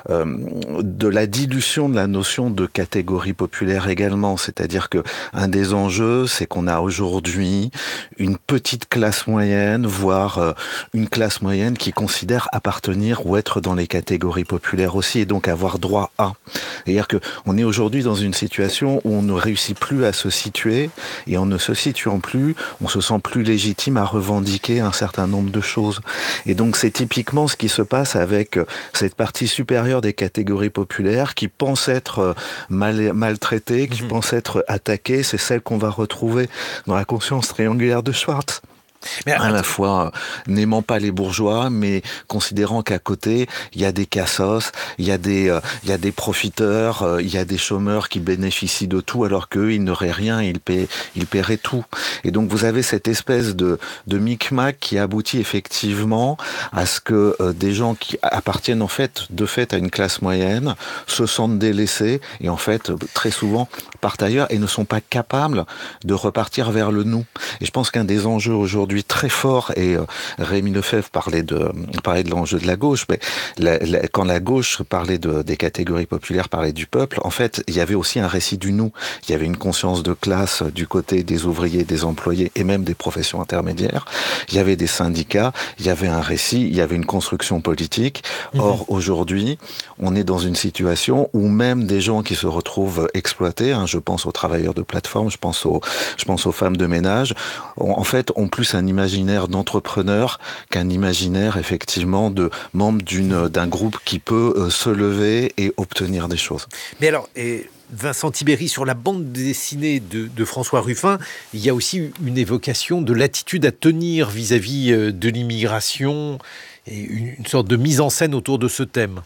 la dilution de la notion de catégorie populaire également. C'est-à-dire que un des enjeux, c'est qu'on a aujourd'hui une petite classe moyenne, voire une classe moyenne qui considère appartenir ou être dans les catégories populaires aussi, et donc avoir droit à. C'est-à-dire que on est aujourd'hui dans une situation où on ne réussit plus à se situer, et en ne se situant plus, on se sent plus légitime à revendiquer un certain nombre de choses. Et donc c'est typiquement ce qui se passe avec cette partie supérieure des catégories populaires qui pense être maltraitée, qui pense être attaquée. C'est celle qu'on va retrouver dans la conscience triangulaire de Schwartz. À la fois n'aimant pas les bourgeois, mais considérant qu'à côté il y a des cassos, il y a des profiteurs, il y a des chômeurs qui bénéficient de tout alors qu'eux ils n'auraient rien, ils paieraient tout. Et donc vous avez cette espèce de micmac qui aboutit effectivement à ce que des gens qui appartiennent de fait à une classe moyenne se sentent délaissés et en fait très souvent partent ailleurs et ne sont pas capables de repartir vers le nous. Et je pense qu'un des enjeux aujourd'hui très fort, et Rémi Lefebvre parlait de l'enjeu de la gauche, mais quand la gauche parlait des catégories populaires, parlait du peuple, en fait, il y avait aussi un récit du nous. Il y avait une conscience de classe du côté des ouvriers, des employés et même des professions intermédiaires. Il y avait des syndicats, il y avait un récit, il y avait une construction politique. Or, aujourd'hui, on est dans une situation où même des gens qui se retrouvent exploités, je pense aux travailleurs de plateforme, je pense aux femmes de ménage, en fait, ont plus un imaginaire d'entrepreneur qu'un imaginaire effectivement de membre d'un groupe qui peut se lever et obtenir des choses. Mais alors, Vincent Tibéri, sur la bande dessinée de François Ruffin, il y a aussi une évocation de l'attitude à tenir vis-à-vis de l'immigration et une sorte de mise en scène autour de ce thème.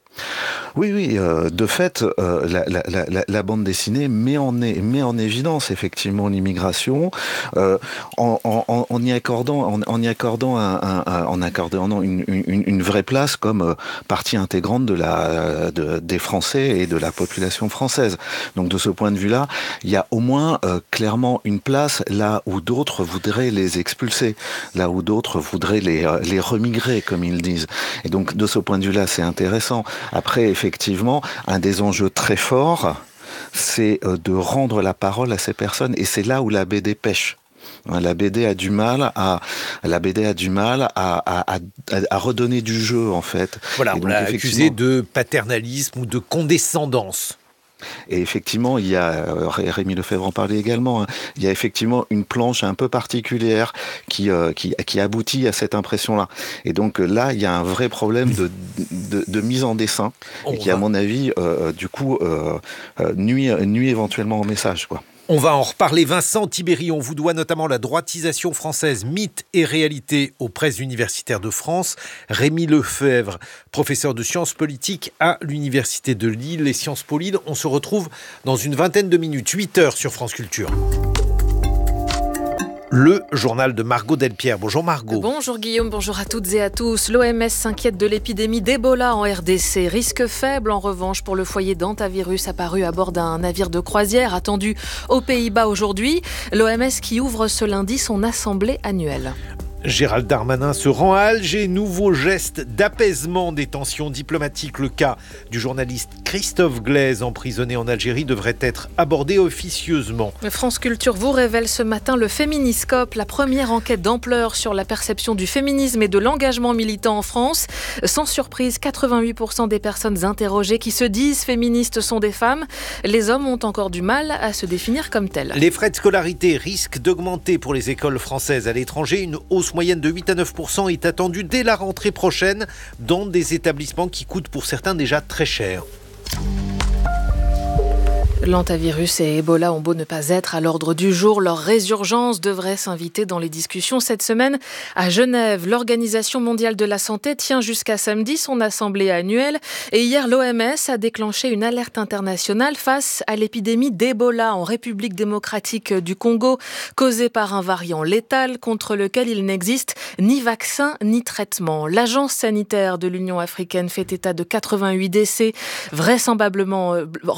Oui, de fait, la bande dessinée met en évidence effectivement l'immigration en y accordant une vraie place comme partie intégrante des Français et de la population française. Donc de ce point de vue-là, il y a au moins clairement une place là où d'autres voudraient les expulser, là où d'autres voudraient les remigrer, comme ils disent. Et donc de ce point de vue-là, c'est intéressant. Après, effectivement, un des enjeux très forts, c'est de rendre la parole à ces personnes, et c'est là où la BD pêche. La BD a du mal à redonner du jeu, en fait. Voilà, on l'a accusé de paternalisme ou de condescendance. Et effectivement, il y a, Rémi Lefebvre en parlait également, il y a effectivement une planche un peu particulière qui aboutit à cette impression-là. Et donc là, il y a un vrai problème de mise en dessin, et qui, à mon avis, nuit éventuellement au message, quoi. On va en reparler. Vincent Tibéri, on vous doit notamment la droitisation française, mythe et réalité aux presses universitaires de France. Rémi Lefebvre, professeur de sciences politiques à l'Université de Lille. Les Sciences Po Lille, on se retrouve dans une vingtaine de minutes, 8h sur France Culture. Le journal de Margot Delpierre. Bonjour Margot. Bonjour Guillaume, bonjour à toutes et à tous. L'OMS s'inquiète de l'épidémie d'Ebola en RDC. Risque faible en revanche pour le foyer d'hantavirus apparu à bord d'un navire de croisière attendu aux Pays-Bas aujourd'hui. L'OMS qui ouvre ce lundi son assemblée annuelle. Gérald Darmanin se rend à Alger. Nouveau geste d'apaisement des tensions diplomatiques. Le cas du journaliste Christophe Glaise, emprisonné en Algérie, devrait être abordé officieusement. France Culture vous révèle ce matin le Féminiscope, la première enquête d'ampleur sur la perception du féminisme et de l'engagement militant en France. Sans surprise, 88% des personnes interrogées qui se disent féministes sont des femmes. Les hommes ont encore du mal à se définir comme tels. Les frais de scolarité risquent d'augmenter pour les écoles françaises à l'étranger. Une hausse moyenne de 8 à 9% est attendue dès la rentrée prochaine dans des établissements qui coûtent pour certains déjà très cher. L'hantavirus et Ebola ont beau ne pas être à l'ordre du jour, leur résurgence devrait s'inviter dans les discussions cette semaine à Genève. L'Organisation mondiale de la santé tient jusqu'à samedi son assemblée annuelle et hier l'OMS a déclenché une alerte internationale face à l'épidémie d'Ebola en République démocratique du Congo, causée par un variant létal contre lequel il n'existe ni vaccin ni traitement. L'agence sanitaire de l'Union africaine fait état de 88 décès, vraisemblablement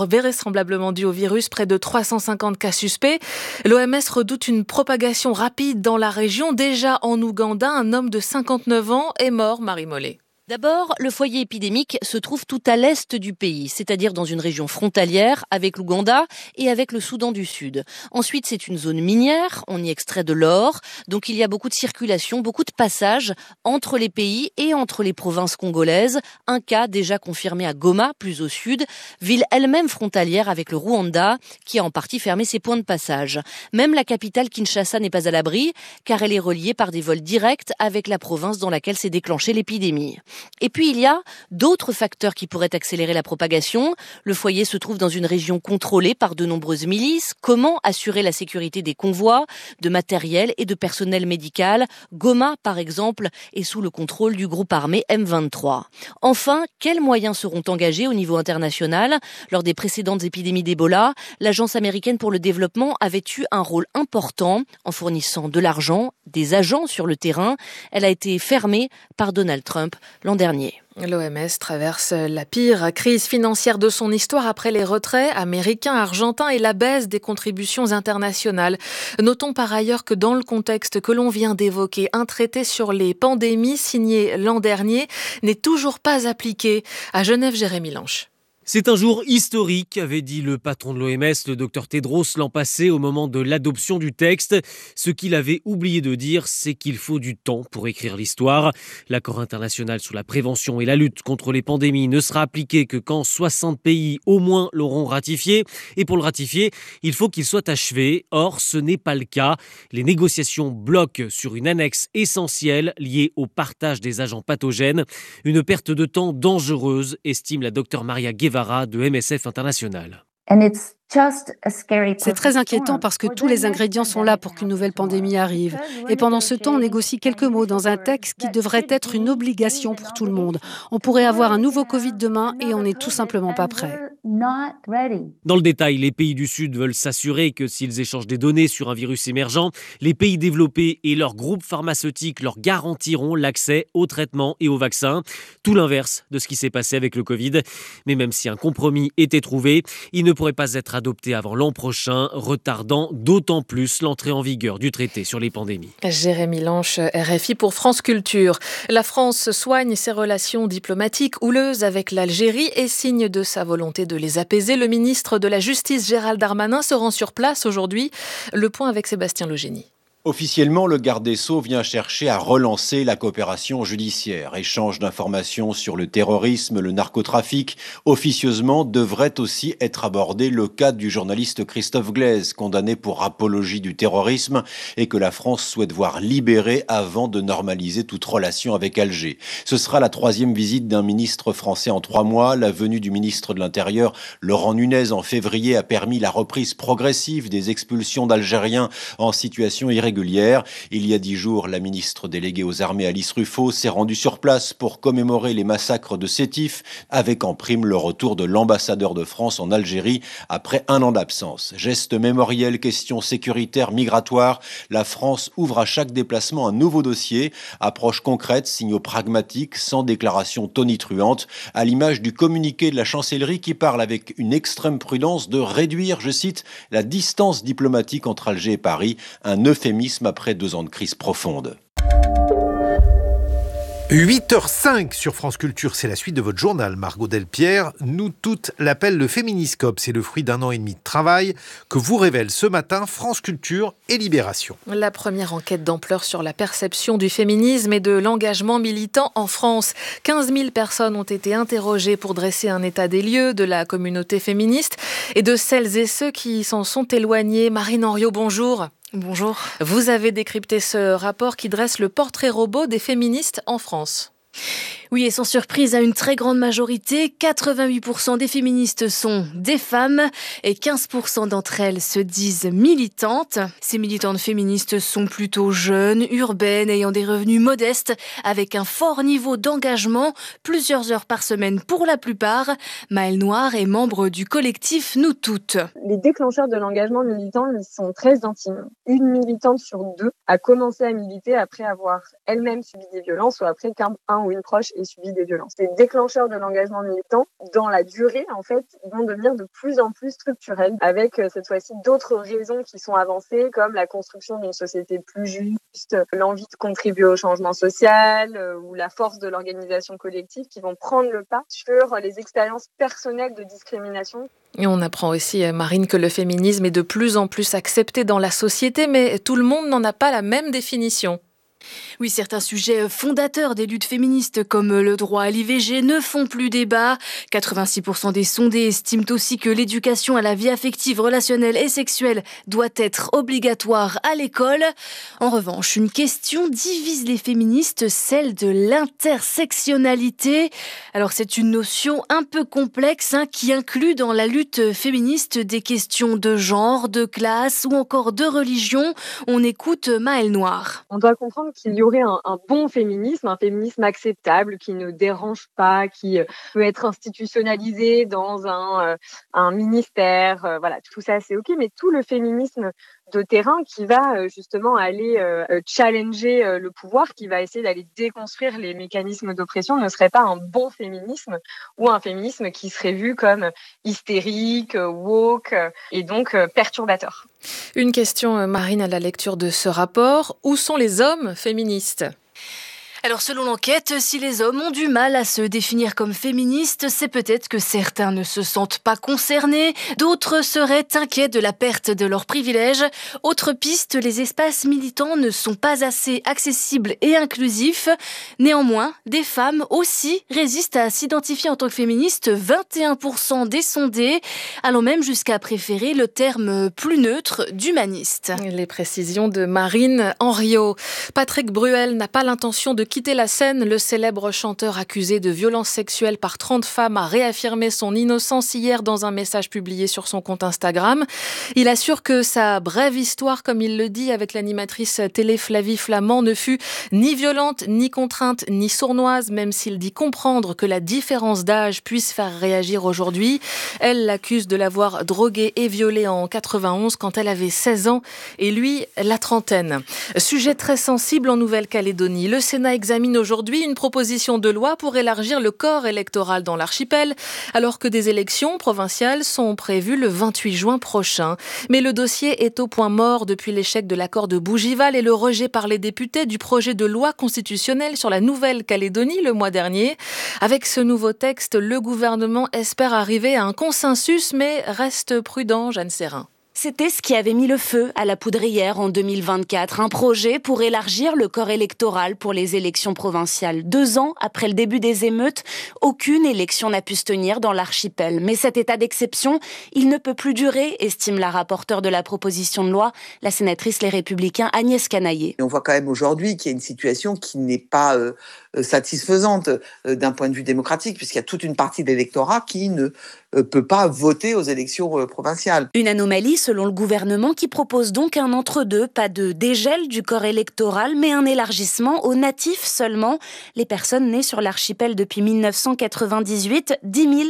dû au virus, près de 350 cas suspects. L'OMS redoute une propagation rapide dans la région. Déjà en Ouganda, un homme de 59 ans est mort, Marie Mollet. D'abord, le foyer épidémique se trouve tout à l'est du pays, c'est-à-dire dans une région frontalière avec l'Ouganda et avec le Soudan du Sud. Ensuite, c'est une zone minière, on y extrait de l'or, donc il y a beaucoup de circulation, beaucoup de passages entre les pays et entre les provinces congolaises. Un cas déjà confirmé à Goma, plus au sud, ville elle-même frontalière avec le Rwanda, qui a en partie fermé ses points de passage. Même la capitale Kinshasa n'est pas à l'abri, car elle est reliée par des vols directs avec la province dans laquelle s'est déclenchée l'épidémie. Et puis il y a d'autres facteurs qui pourraient accélérer la propagation. Le foyer se trouve dans une région contrôlée par de nombreuses milices. Comment assurer la sécurité des convois, de matériel et de personnel médical ? Goma, par exemple, est sous le contrôle du groupe armé M23. Enfin, quels moyens seront engagés au niveau international ? Lors des précédentes épidémies d'Ebola, l'Agence américaine pour le développement avait eu un rôle important en fournissant de l'argent, des agents sur le terrain. Elle a été fermée par Donald Trump l'an dernier. L'OMS traverse la pire crise financière de son histoire après les retraits américains, argentins et la baisse des contributions internationales. Notons par ailleurs que dans le contexte que l'on vient d'évoquer, un traité sur les pandémies signé l'an dernier n'est toujours pas appliqué. À Genève, Jérémy Lanche. C'est un jour historique, avait dit le patron de l'OMS, le Dr Tedros, l'an passé au moment de l'adoption du texte. Ce qu'il avait oublié de dire, c'est qu'il faut du temps pour écrire l'histoire. L'accord international sur la prévention et la lutte contre les pandémies ne sera appliqué que quand 60 pays au moins l'auront ratifié. Et pour le ratifier, il faut qu'il soit achevé. Or, ce n'est pas le cas. Les négociations bloquent sur une annexe essentielle liée au partage des agents pathogènes. Une perte de temps dangereuse, estime la Dr Maria Guevara de MSF International. C'est très inquiétant parce que tous les ingrédients sont là pour qu'une nouvelle pandémie arrive. Et pendant ce temps, on négocie quelques mots dans un texte qui devrait être une obligation pour tout le monde. On pourrait avoir un nouveau Covid demain et on n'est tout simplement pas prêt. Dans le détail, les pays du Sud veulent s'assurer que s'ils échangent des données sur un virus émergent, les pays développés et leurs groupes pharmaceutiques leur garantiront l'accès aux traitements et aux vaccins. Tout l'inverse de ce qui s'est passé avec le Covid. Mais même si un compromis était trouvé, il ne pourrait pas être adopté avant l'an prochain, retardant d'autant plus l'entrée en vigueur du traité sur les pandémies. Jérémy Lanche, RFI pour France Culture. La France soigne ses relations diplomatiques houleuses avec l'Algérie et signe de sa volonté de les apaiser. Le ministre de la Justice, Gérald Darmanin, se rend sur place aujourd'hui. Le point avec Sébastien Legénie. Officiellement, le garde des Sceaux vient chercher à relancer la coopération judiciaire. Échange d'informations sur le terrorisme, le narcotrafic. Officieusement, devrait aussi être abordé le cas du journaliste Christophe Glaise, condamné pour apologie du terrorisme et que la France souhaite voir libéré avant de normaliser toute relation avec Alger. Ce sera la 3e visite d'un ministre français en 3 mois. La venue du ministre de l'Intérieur, Laurent Nunez, en février, a permis la reprise progressive des expulsions d'Algériens en situation irrégulière régulière. Il y a 10 jours, la ministre déléguée aux armées Alice Ruffo s'est rendue sur place pour commémorer les massacres de Sétif, avec en prime le retour de l'ambassadeur de France en Algérie après 1 an d'absence. Geste mémoriel, question sécuritaire, migratoire, la France ouvre à chaque déplacement un nouveau dossier. Approche concrète, signaux pragmatiques, sans déclaration tonitruante, à l'image du communiqué de la chancellerie qui parle avec une extrême prudence de réduire, je cite, la distance diplomatique entre Alger et Paris, un euphémisme après 2 ans de crise profonde. 8h05 sur France Culture, c'est la suite de votre journal. Margot Delpierre, Nous toutes l'appellent le Féminiscope. C'est le fruit d'1 an et demi de travail que vous révèlent ce matin France Culture et Libération. La première enquête d'ampleur sur la perception du féminisme et de l'engagement militant en France. 15 000 personnes ont été interrogées pour dresser un état des lieux de la communauté féministe et de celles et ceux qui s'en sont éloignés. Marine Henriot, bonjour. Bonjour. Vous avez décrypté ce rapport qui dresse le portrait robot des féministes en France. Oui, et sans surprise, à une très grande majorité, 88% des féministes sont des femmes et 15% d'entre elles se disent militantes. Ces militantes féministes sont plutôt jeunes, urbaines, ayant des revenus modestes, avec un fort niveau d'engagement, plusieurs heures par semaine pour la plupart. Maëlle Noir est membre du collectif Nous Toutes. Les déclencheurs de l'engagement militant, ils sont très intimes. Une militante sur 2 a commencé à militer après avoir elle-même subi des violences ou après qu'un ou une proche ait subi des violences. Les déclencheurs de l'engagement militant, dans la durée, en fait, ils vont devenir de plus en plus structurels, avec cette fois-ci d'autres raisons qui sont avancées, comme la construction d'une société plus juste, l'envie de contribuer au changement social, ou la force de l'organisation collective, qui vont prendre le pas sur les expériences personnelles de discrimination. Et on apprend aussi, Marine, que le féminisme est de plus en plus accepté dans la société, mais tout le monde n'en a pas la même définition. Oui, certains sujets fondateurs des luttes féministes comme le droit à l'IVG ne font plus débat. 86% des sondés estiment aussi que l'éducation à la vie affective, relationnelle et sexuelle doit être obligatoire à l'école. En revanche, une question divise les féministes, celle de l'intersectionnalité. Alors c'est une notion un peu complexe qui inclut dans la lutte féministe des questions de genre, de classe ou encore de religion. On écoute Maëlle Noir. On doit comprendre qu'il y aurait un bon féminisme, un féminisme acceptable, qui ne dérange pas, qui peut être institutionnalisé dans un ministère. Voilà, tout ça c'est ok, mais tout le féminisme de terrain qui va justement aller challenger le pouvoir, qui va essayer d'aller déconstruire les mécanismes d'oppression, ne serait pas un bon féminisme ou un féminisme qui serait vu comme hystérique, woke et donc perturbateur. Une question, Marine, à la lecture de ce rapport. Où sont les hommes féministes ? Alors selon l'enquête, si les hommes ont du mal à se définir comme féministes, c'est peut-être que certains ne se sentent pas concernés, d'autres seraient inquiets de la perte de leurs privilèges. Autre piste, les espaces militants ne sont pas assez accessibles et inclusifs. Néanmoins, des femmes aussi résistent à s'identifier en tant que féministes, 21% des sondés, allant même jusqu'à préférer le terme plus neutre d'humaniste. Les précisions de Marine Henriot. Patrick Bruel n'a pas l'intention de quitter la scène. Le célèbre chanteur accusé de violences sexuelles par 30 femmes a réaffirmé son innocence hier dans un message publié sur son compte Instagram. Il assure que sa brève histoire, comme il le dit avec l'animatrice télé Flavie Flamand, ne fut ni violente, ni contrainte, ni sournoise, même s'il dit comprendre que la différence d'âge puisse faire réagir aujourd'hui. Elle l'accuse de l'avoir droguée et violée en 91 quand elle avait 16 ans et lui la trentaine. Sujet très sensible en Nouvelle-Calédonie. Le Sénat examine aujourd'hui une proposition de loi pour élargir le corps électoral dans l'archipel, alors que des élections provinciales sont prévues le 28 juin prochain. Mais le dossier est au point mort depuis l'échec de l'accord de Bougival et le rejet par les députés du projet de loi constitutionnelle sur la Nouvelle-Calédonie le mois dernier. Avec ce nouveau texte, le gouvernement espère arriver à un consensus, mais reste prudent, Jeanne Serrin. C'était ce qui avait mis le feu à la poudrière en 2024, un projet pour élargir le corps électoral pour les élections provinciales. 2 ans après le début des émeutes, aucune élection n'a pu se tenir dans l'archipel. Mais cet état d'exception, il ne peut plus durer, estime la rapporteure de la proposition de loi, la sénatrice Les Républicains Agnès Canaillé. On voit quand même aujourd'hui qu'il y a une situation qui n'est pas satisfaisante d'un point de vue démocratique, puisqu'il y a toute une partie de l'électorat qui ne peut pas voter aux élections provinciales. Une anomalie selon le gouvernement qui propose donc un entre-deux, pas de dégel du corps électoral, mais un élargissement aux natifs seulement. Les personnes nées sur l'archipel depuis 1998, 10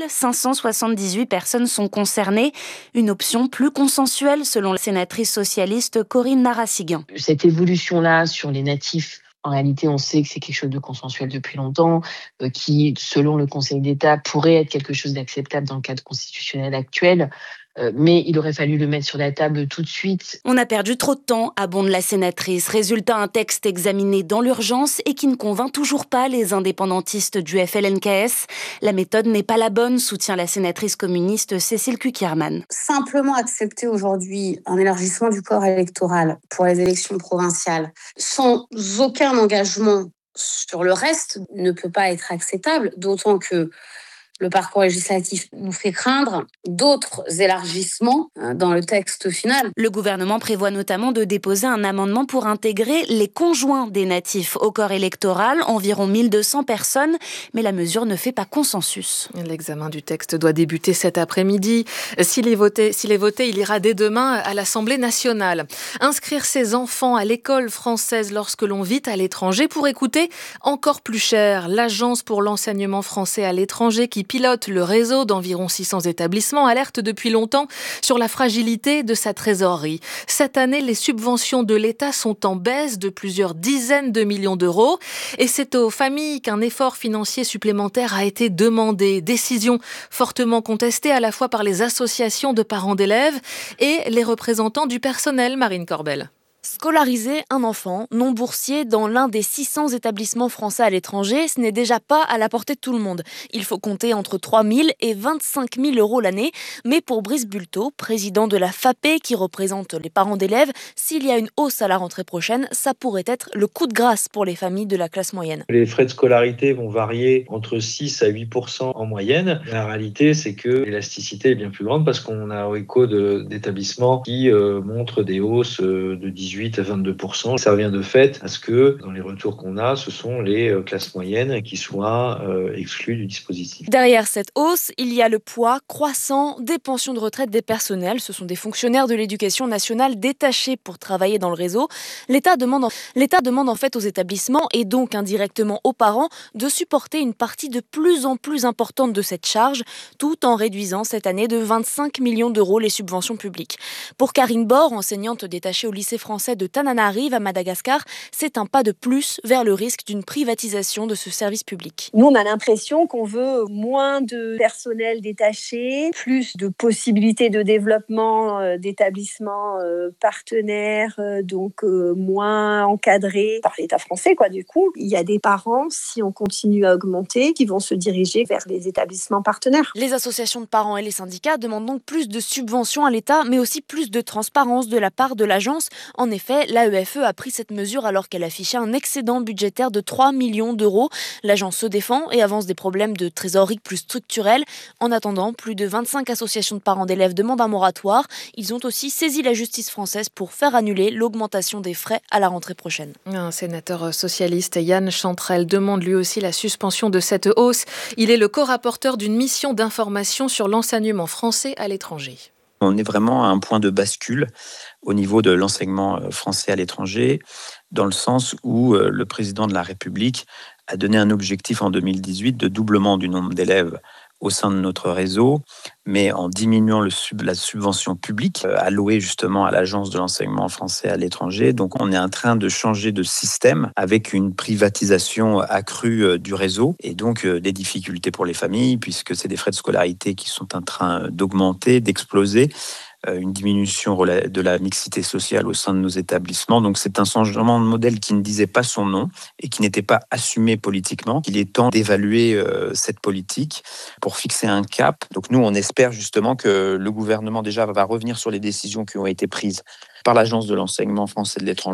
578 personnes sont concernées. Une option plus consensuelle selon la sénatrice socialiste Corinne Narassiguin. Cette évolution-là sur les natifs, en réalité, on sait que c'est quelque chose de consensuel depuis longtemps, qui, selon le Conseil d'État, pourrait être quelque chose d'acceptable dans le cadre constitutionnel actuel. Mais il aurait fallu le mettre sur la table tout de suite. On a perdu trop de temps, abonde la sénatrice. Résultat, un texte examiné dans l'urgence et qui ne convainc toujours pas les indépendantistes du FLNKS. La méthode n'est pas la bonne, soutient la sénatrice communiste Cécile Cukierman. Simplement accepter aujourd'hui un élargissement du corps électoral pour les élections provinciales sans aucun engagement sur le reste ne peut pas être acceptable, d'autant que le parcours législatif nous fait craindre d'autres élargissements dans le texte final. Le gouvernement prévoit notamment de déposer un amendement pour intégrer les conjoints des natifs au corps électoral, environ 1200 personnes, mais la mesure ne fait pas consensus. L'examen du texte doit débuter cet après-midi. S'il est voté, il ira dès demain à l'Assemblée nationale. Inscrire ses enfants à l'école française lorsque l'on vit à l'étranger pourrait coûter encore plus cher. L'Agence pour l'enseignement français à l'étranger qui pilote le réseau d'environ 600 établissements, alerte depuis longtemps sur la fragilité de sa trésorerie. Cette année, les subventions de l'État sont en baisse de plusieurs dizaines de millions d'euros. Et c'est aux familles qu'un effort financier supplémentaire a été demandé. Décision fortement contestée à la fois par les associations de parents d'élèves et les représentants du personnel, Marine Corbel. Scolariser un enfant non boursier dans l'un des 600 établissements français à l'étranger, ce n'est déjà pas à la portée de tout le monde. Il faut compter entre 3 000 et 25 000 euros l'année. Mais pour Brice Bulto, président de la FAPE qui représente les parents d'élèves, s'il y a une hausse à la rentrée prochaine, ça pourrait être le coup de grâce pour les familles de la classe moyenne. Les frais de scolarité vont varier entre 6 à 8% en moyenne. La réalité, c'est que l'élasticité est bien plus grande parce qu'on a écho d'établissements qui montrent des hausses de 18 à 22%. Ça revient de fait à ce que, dans les retours qu'on a, ce sont les classes moyennes qui soient exclues du dispositif. Derrière cette hausse, il y a le poids croissant des pensions de retraite des personnels. Ce sont des fonctionnaires de l'éducation nationale détachés pour travailler dans le réseau. L'État demande en fait aux établissements et donc indirectement aux parents de supporter une partie de plus en plus importante de cette charge, tout en réduisant cette année de 25 millions d'euros les subventions publiques. Pour Karine Bord, enseignante détachée au lycée français de Tananarive à Madagascar, c'est un pas de plus vers le risque d'une privatisation de ce service public. Nous, on a l'impression qu'on veut moins de personnel détaché, plus de possibilités de développement d'établissements partenaires, donc moins encadrés par l'État français, quoi. Du coup, il y a des parents, si on continue à augmenter, qui vont se diriger vers les établissements partenaires. Les associations de parents et les syndicats demandent donc plus de subventions à l'État, mais aussi plus de transparence de la part de l'agence. En effet, l'AEFE a pris cette mesure alors qu'elle affichait un excédent budgétaire de 3 millions d'euros. L'agence se défend et avance des problèmes de trésorerie plus structurels. En attendant, plus de 25 associations de parents d'élèves demandent un moratoire. Ils ont aussi saisi la justice française pour faire annuler l'augmentation des frais à la rentrée prochaine. Un sénateur socialiste, Yann Chantrel, demande lui aussi la suspension de cette hausse. Il est le co-rapporteur d'une mission d'information sur l'enseignement français à l'étranger. On est vraiment à un point de bascule au niveau de l'enseignement français à l'étranger, dans le sens où le président de la République a donné un objectif en 2018 de doublement du nombre d'élèves au sein de notre réseau, mais en diminuant la subvention publique allouée justement à l'Agence de l'enseignement français à l'étranger. Donc on est en train de changer de système avec une privatisation accrue du réseau et donc des difficultés pour les familles puisque c'est des frais de scolarité qui sont en train d'augmenter, d'exploser. Une diminution de la mixité sociale au sein de nos établissements. Donc c'est un changement de modèle qui ne disait pas son nom et qui n'était pas assumé politiquement. Il est temps d'évaluer cette politique pour fixer un cap. Donc nous, on espère justement que le gouvernement déjà va revenir sur les décisions qui ont été prises par l'Agence de l'enseignement français de l'étranger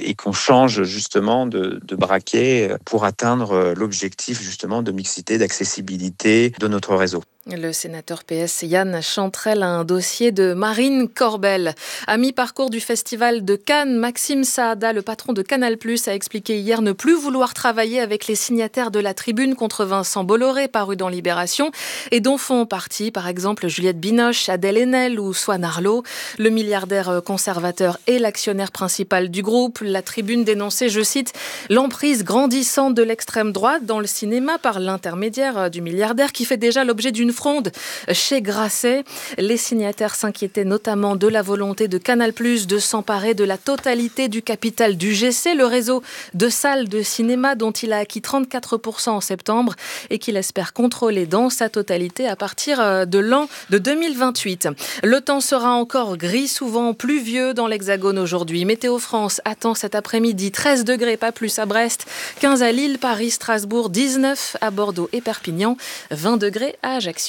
et qu'on change justement de braquet pour atteindre l'objectif justement de mixité, d'accessibilité de notre réseau. Le sénateur PS Yann Chantrel a un dossier de Marine Corbel. À mi-parcours du festival de Cannes, Maxime Saada, le patron de Canal+, a expliqué hier ne plus vouloir travailler avec les signataires de la tribune contre Vincent Bolloré, paru dans Libération, et dont font partie, par exemple, Juliette Binoche, Adèle Haenel ou Swan Arlo. Le milliardaire conservateur est l'actionnaire principal du groupe. La tribune dénonçait, je cite, l'emprise grandissante de l'extrême droite dans le cinéma par l'intermédiaire du milliardaire qui fait déjà l'objet d'une fronde chez Grasset. Les signataires s'inquiétaient notamment de la volonté de Canal+ de s'emparer de la totalité du capital du GC, le réseau de salles de cinéma dont il a acquis 34% en septembre et qu'il espère contrôler dans sa totalité à partir de l'an de 2028. Le temps sera encore gris, souvent pluvieux dans l'Hexagone aujourd'hui. Météo France attend cet après-midi 13 degrés, pas plus à Brest, 15 à Lille, Paris, Strasbourg, 19 à Bordeaux et Perpignan, 20 degrés à Ajaccio.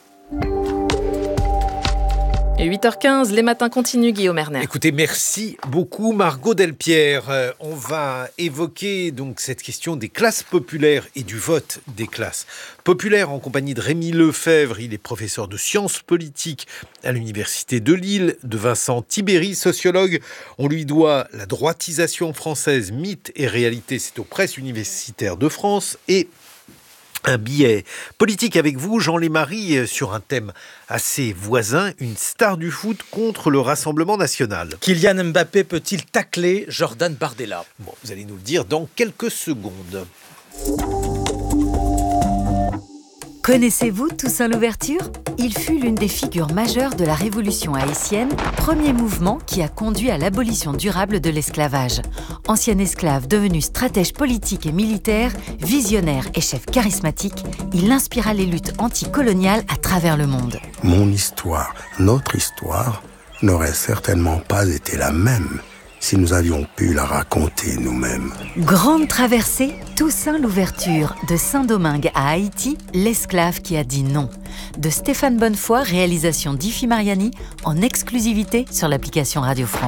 Et 8h15, les matins continuent, Guillaume Erner. Écoutez, merci beaucoup Margot Delpierre. On va évoquer donc cette question des classes populaires et du vote des classes populaires en compagnie de Rémi Lefebvre. Il est professeur de sciences politiques à l'Université de Lille, de Vincent Tibéri, sociologue. On lui doit la droitisation française, mythe et réalité. C'est aux presses universitaires de France et un billet politique avec vous, Jean Lémarie, sur un thème assez voisin, une star du foot contre le Rassemblement national. Kylian Mbappé peut-il tacler Jordan Bardella ? Bon, vous allez nous le dire dans quelques secondes. Connaissez-vous Toussaint Louverture ? Il fut l'une des figures majeures de la révolution haïtienne, premier mouvement qui a conduit à l'abolition durable de l'esclavage. Ancien esclave devenu stratège politique et militaire, visionnaire et chef charismatique, il inspira les luttes anticoloniales à travers le monde. Mon histoire, notre histoire, n'aurait certainement pas été la même si nous avions pu la raconter nous-mêmes. Grande traversée, Toussaint Louverture, de Saint-Domingue à Haïti, l'esclave qui a dit non. De Stéphane Bonnefoy, réalisation d'Ifi Mariani, en exclusivité sur l'application Radio France.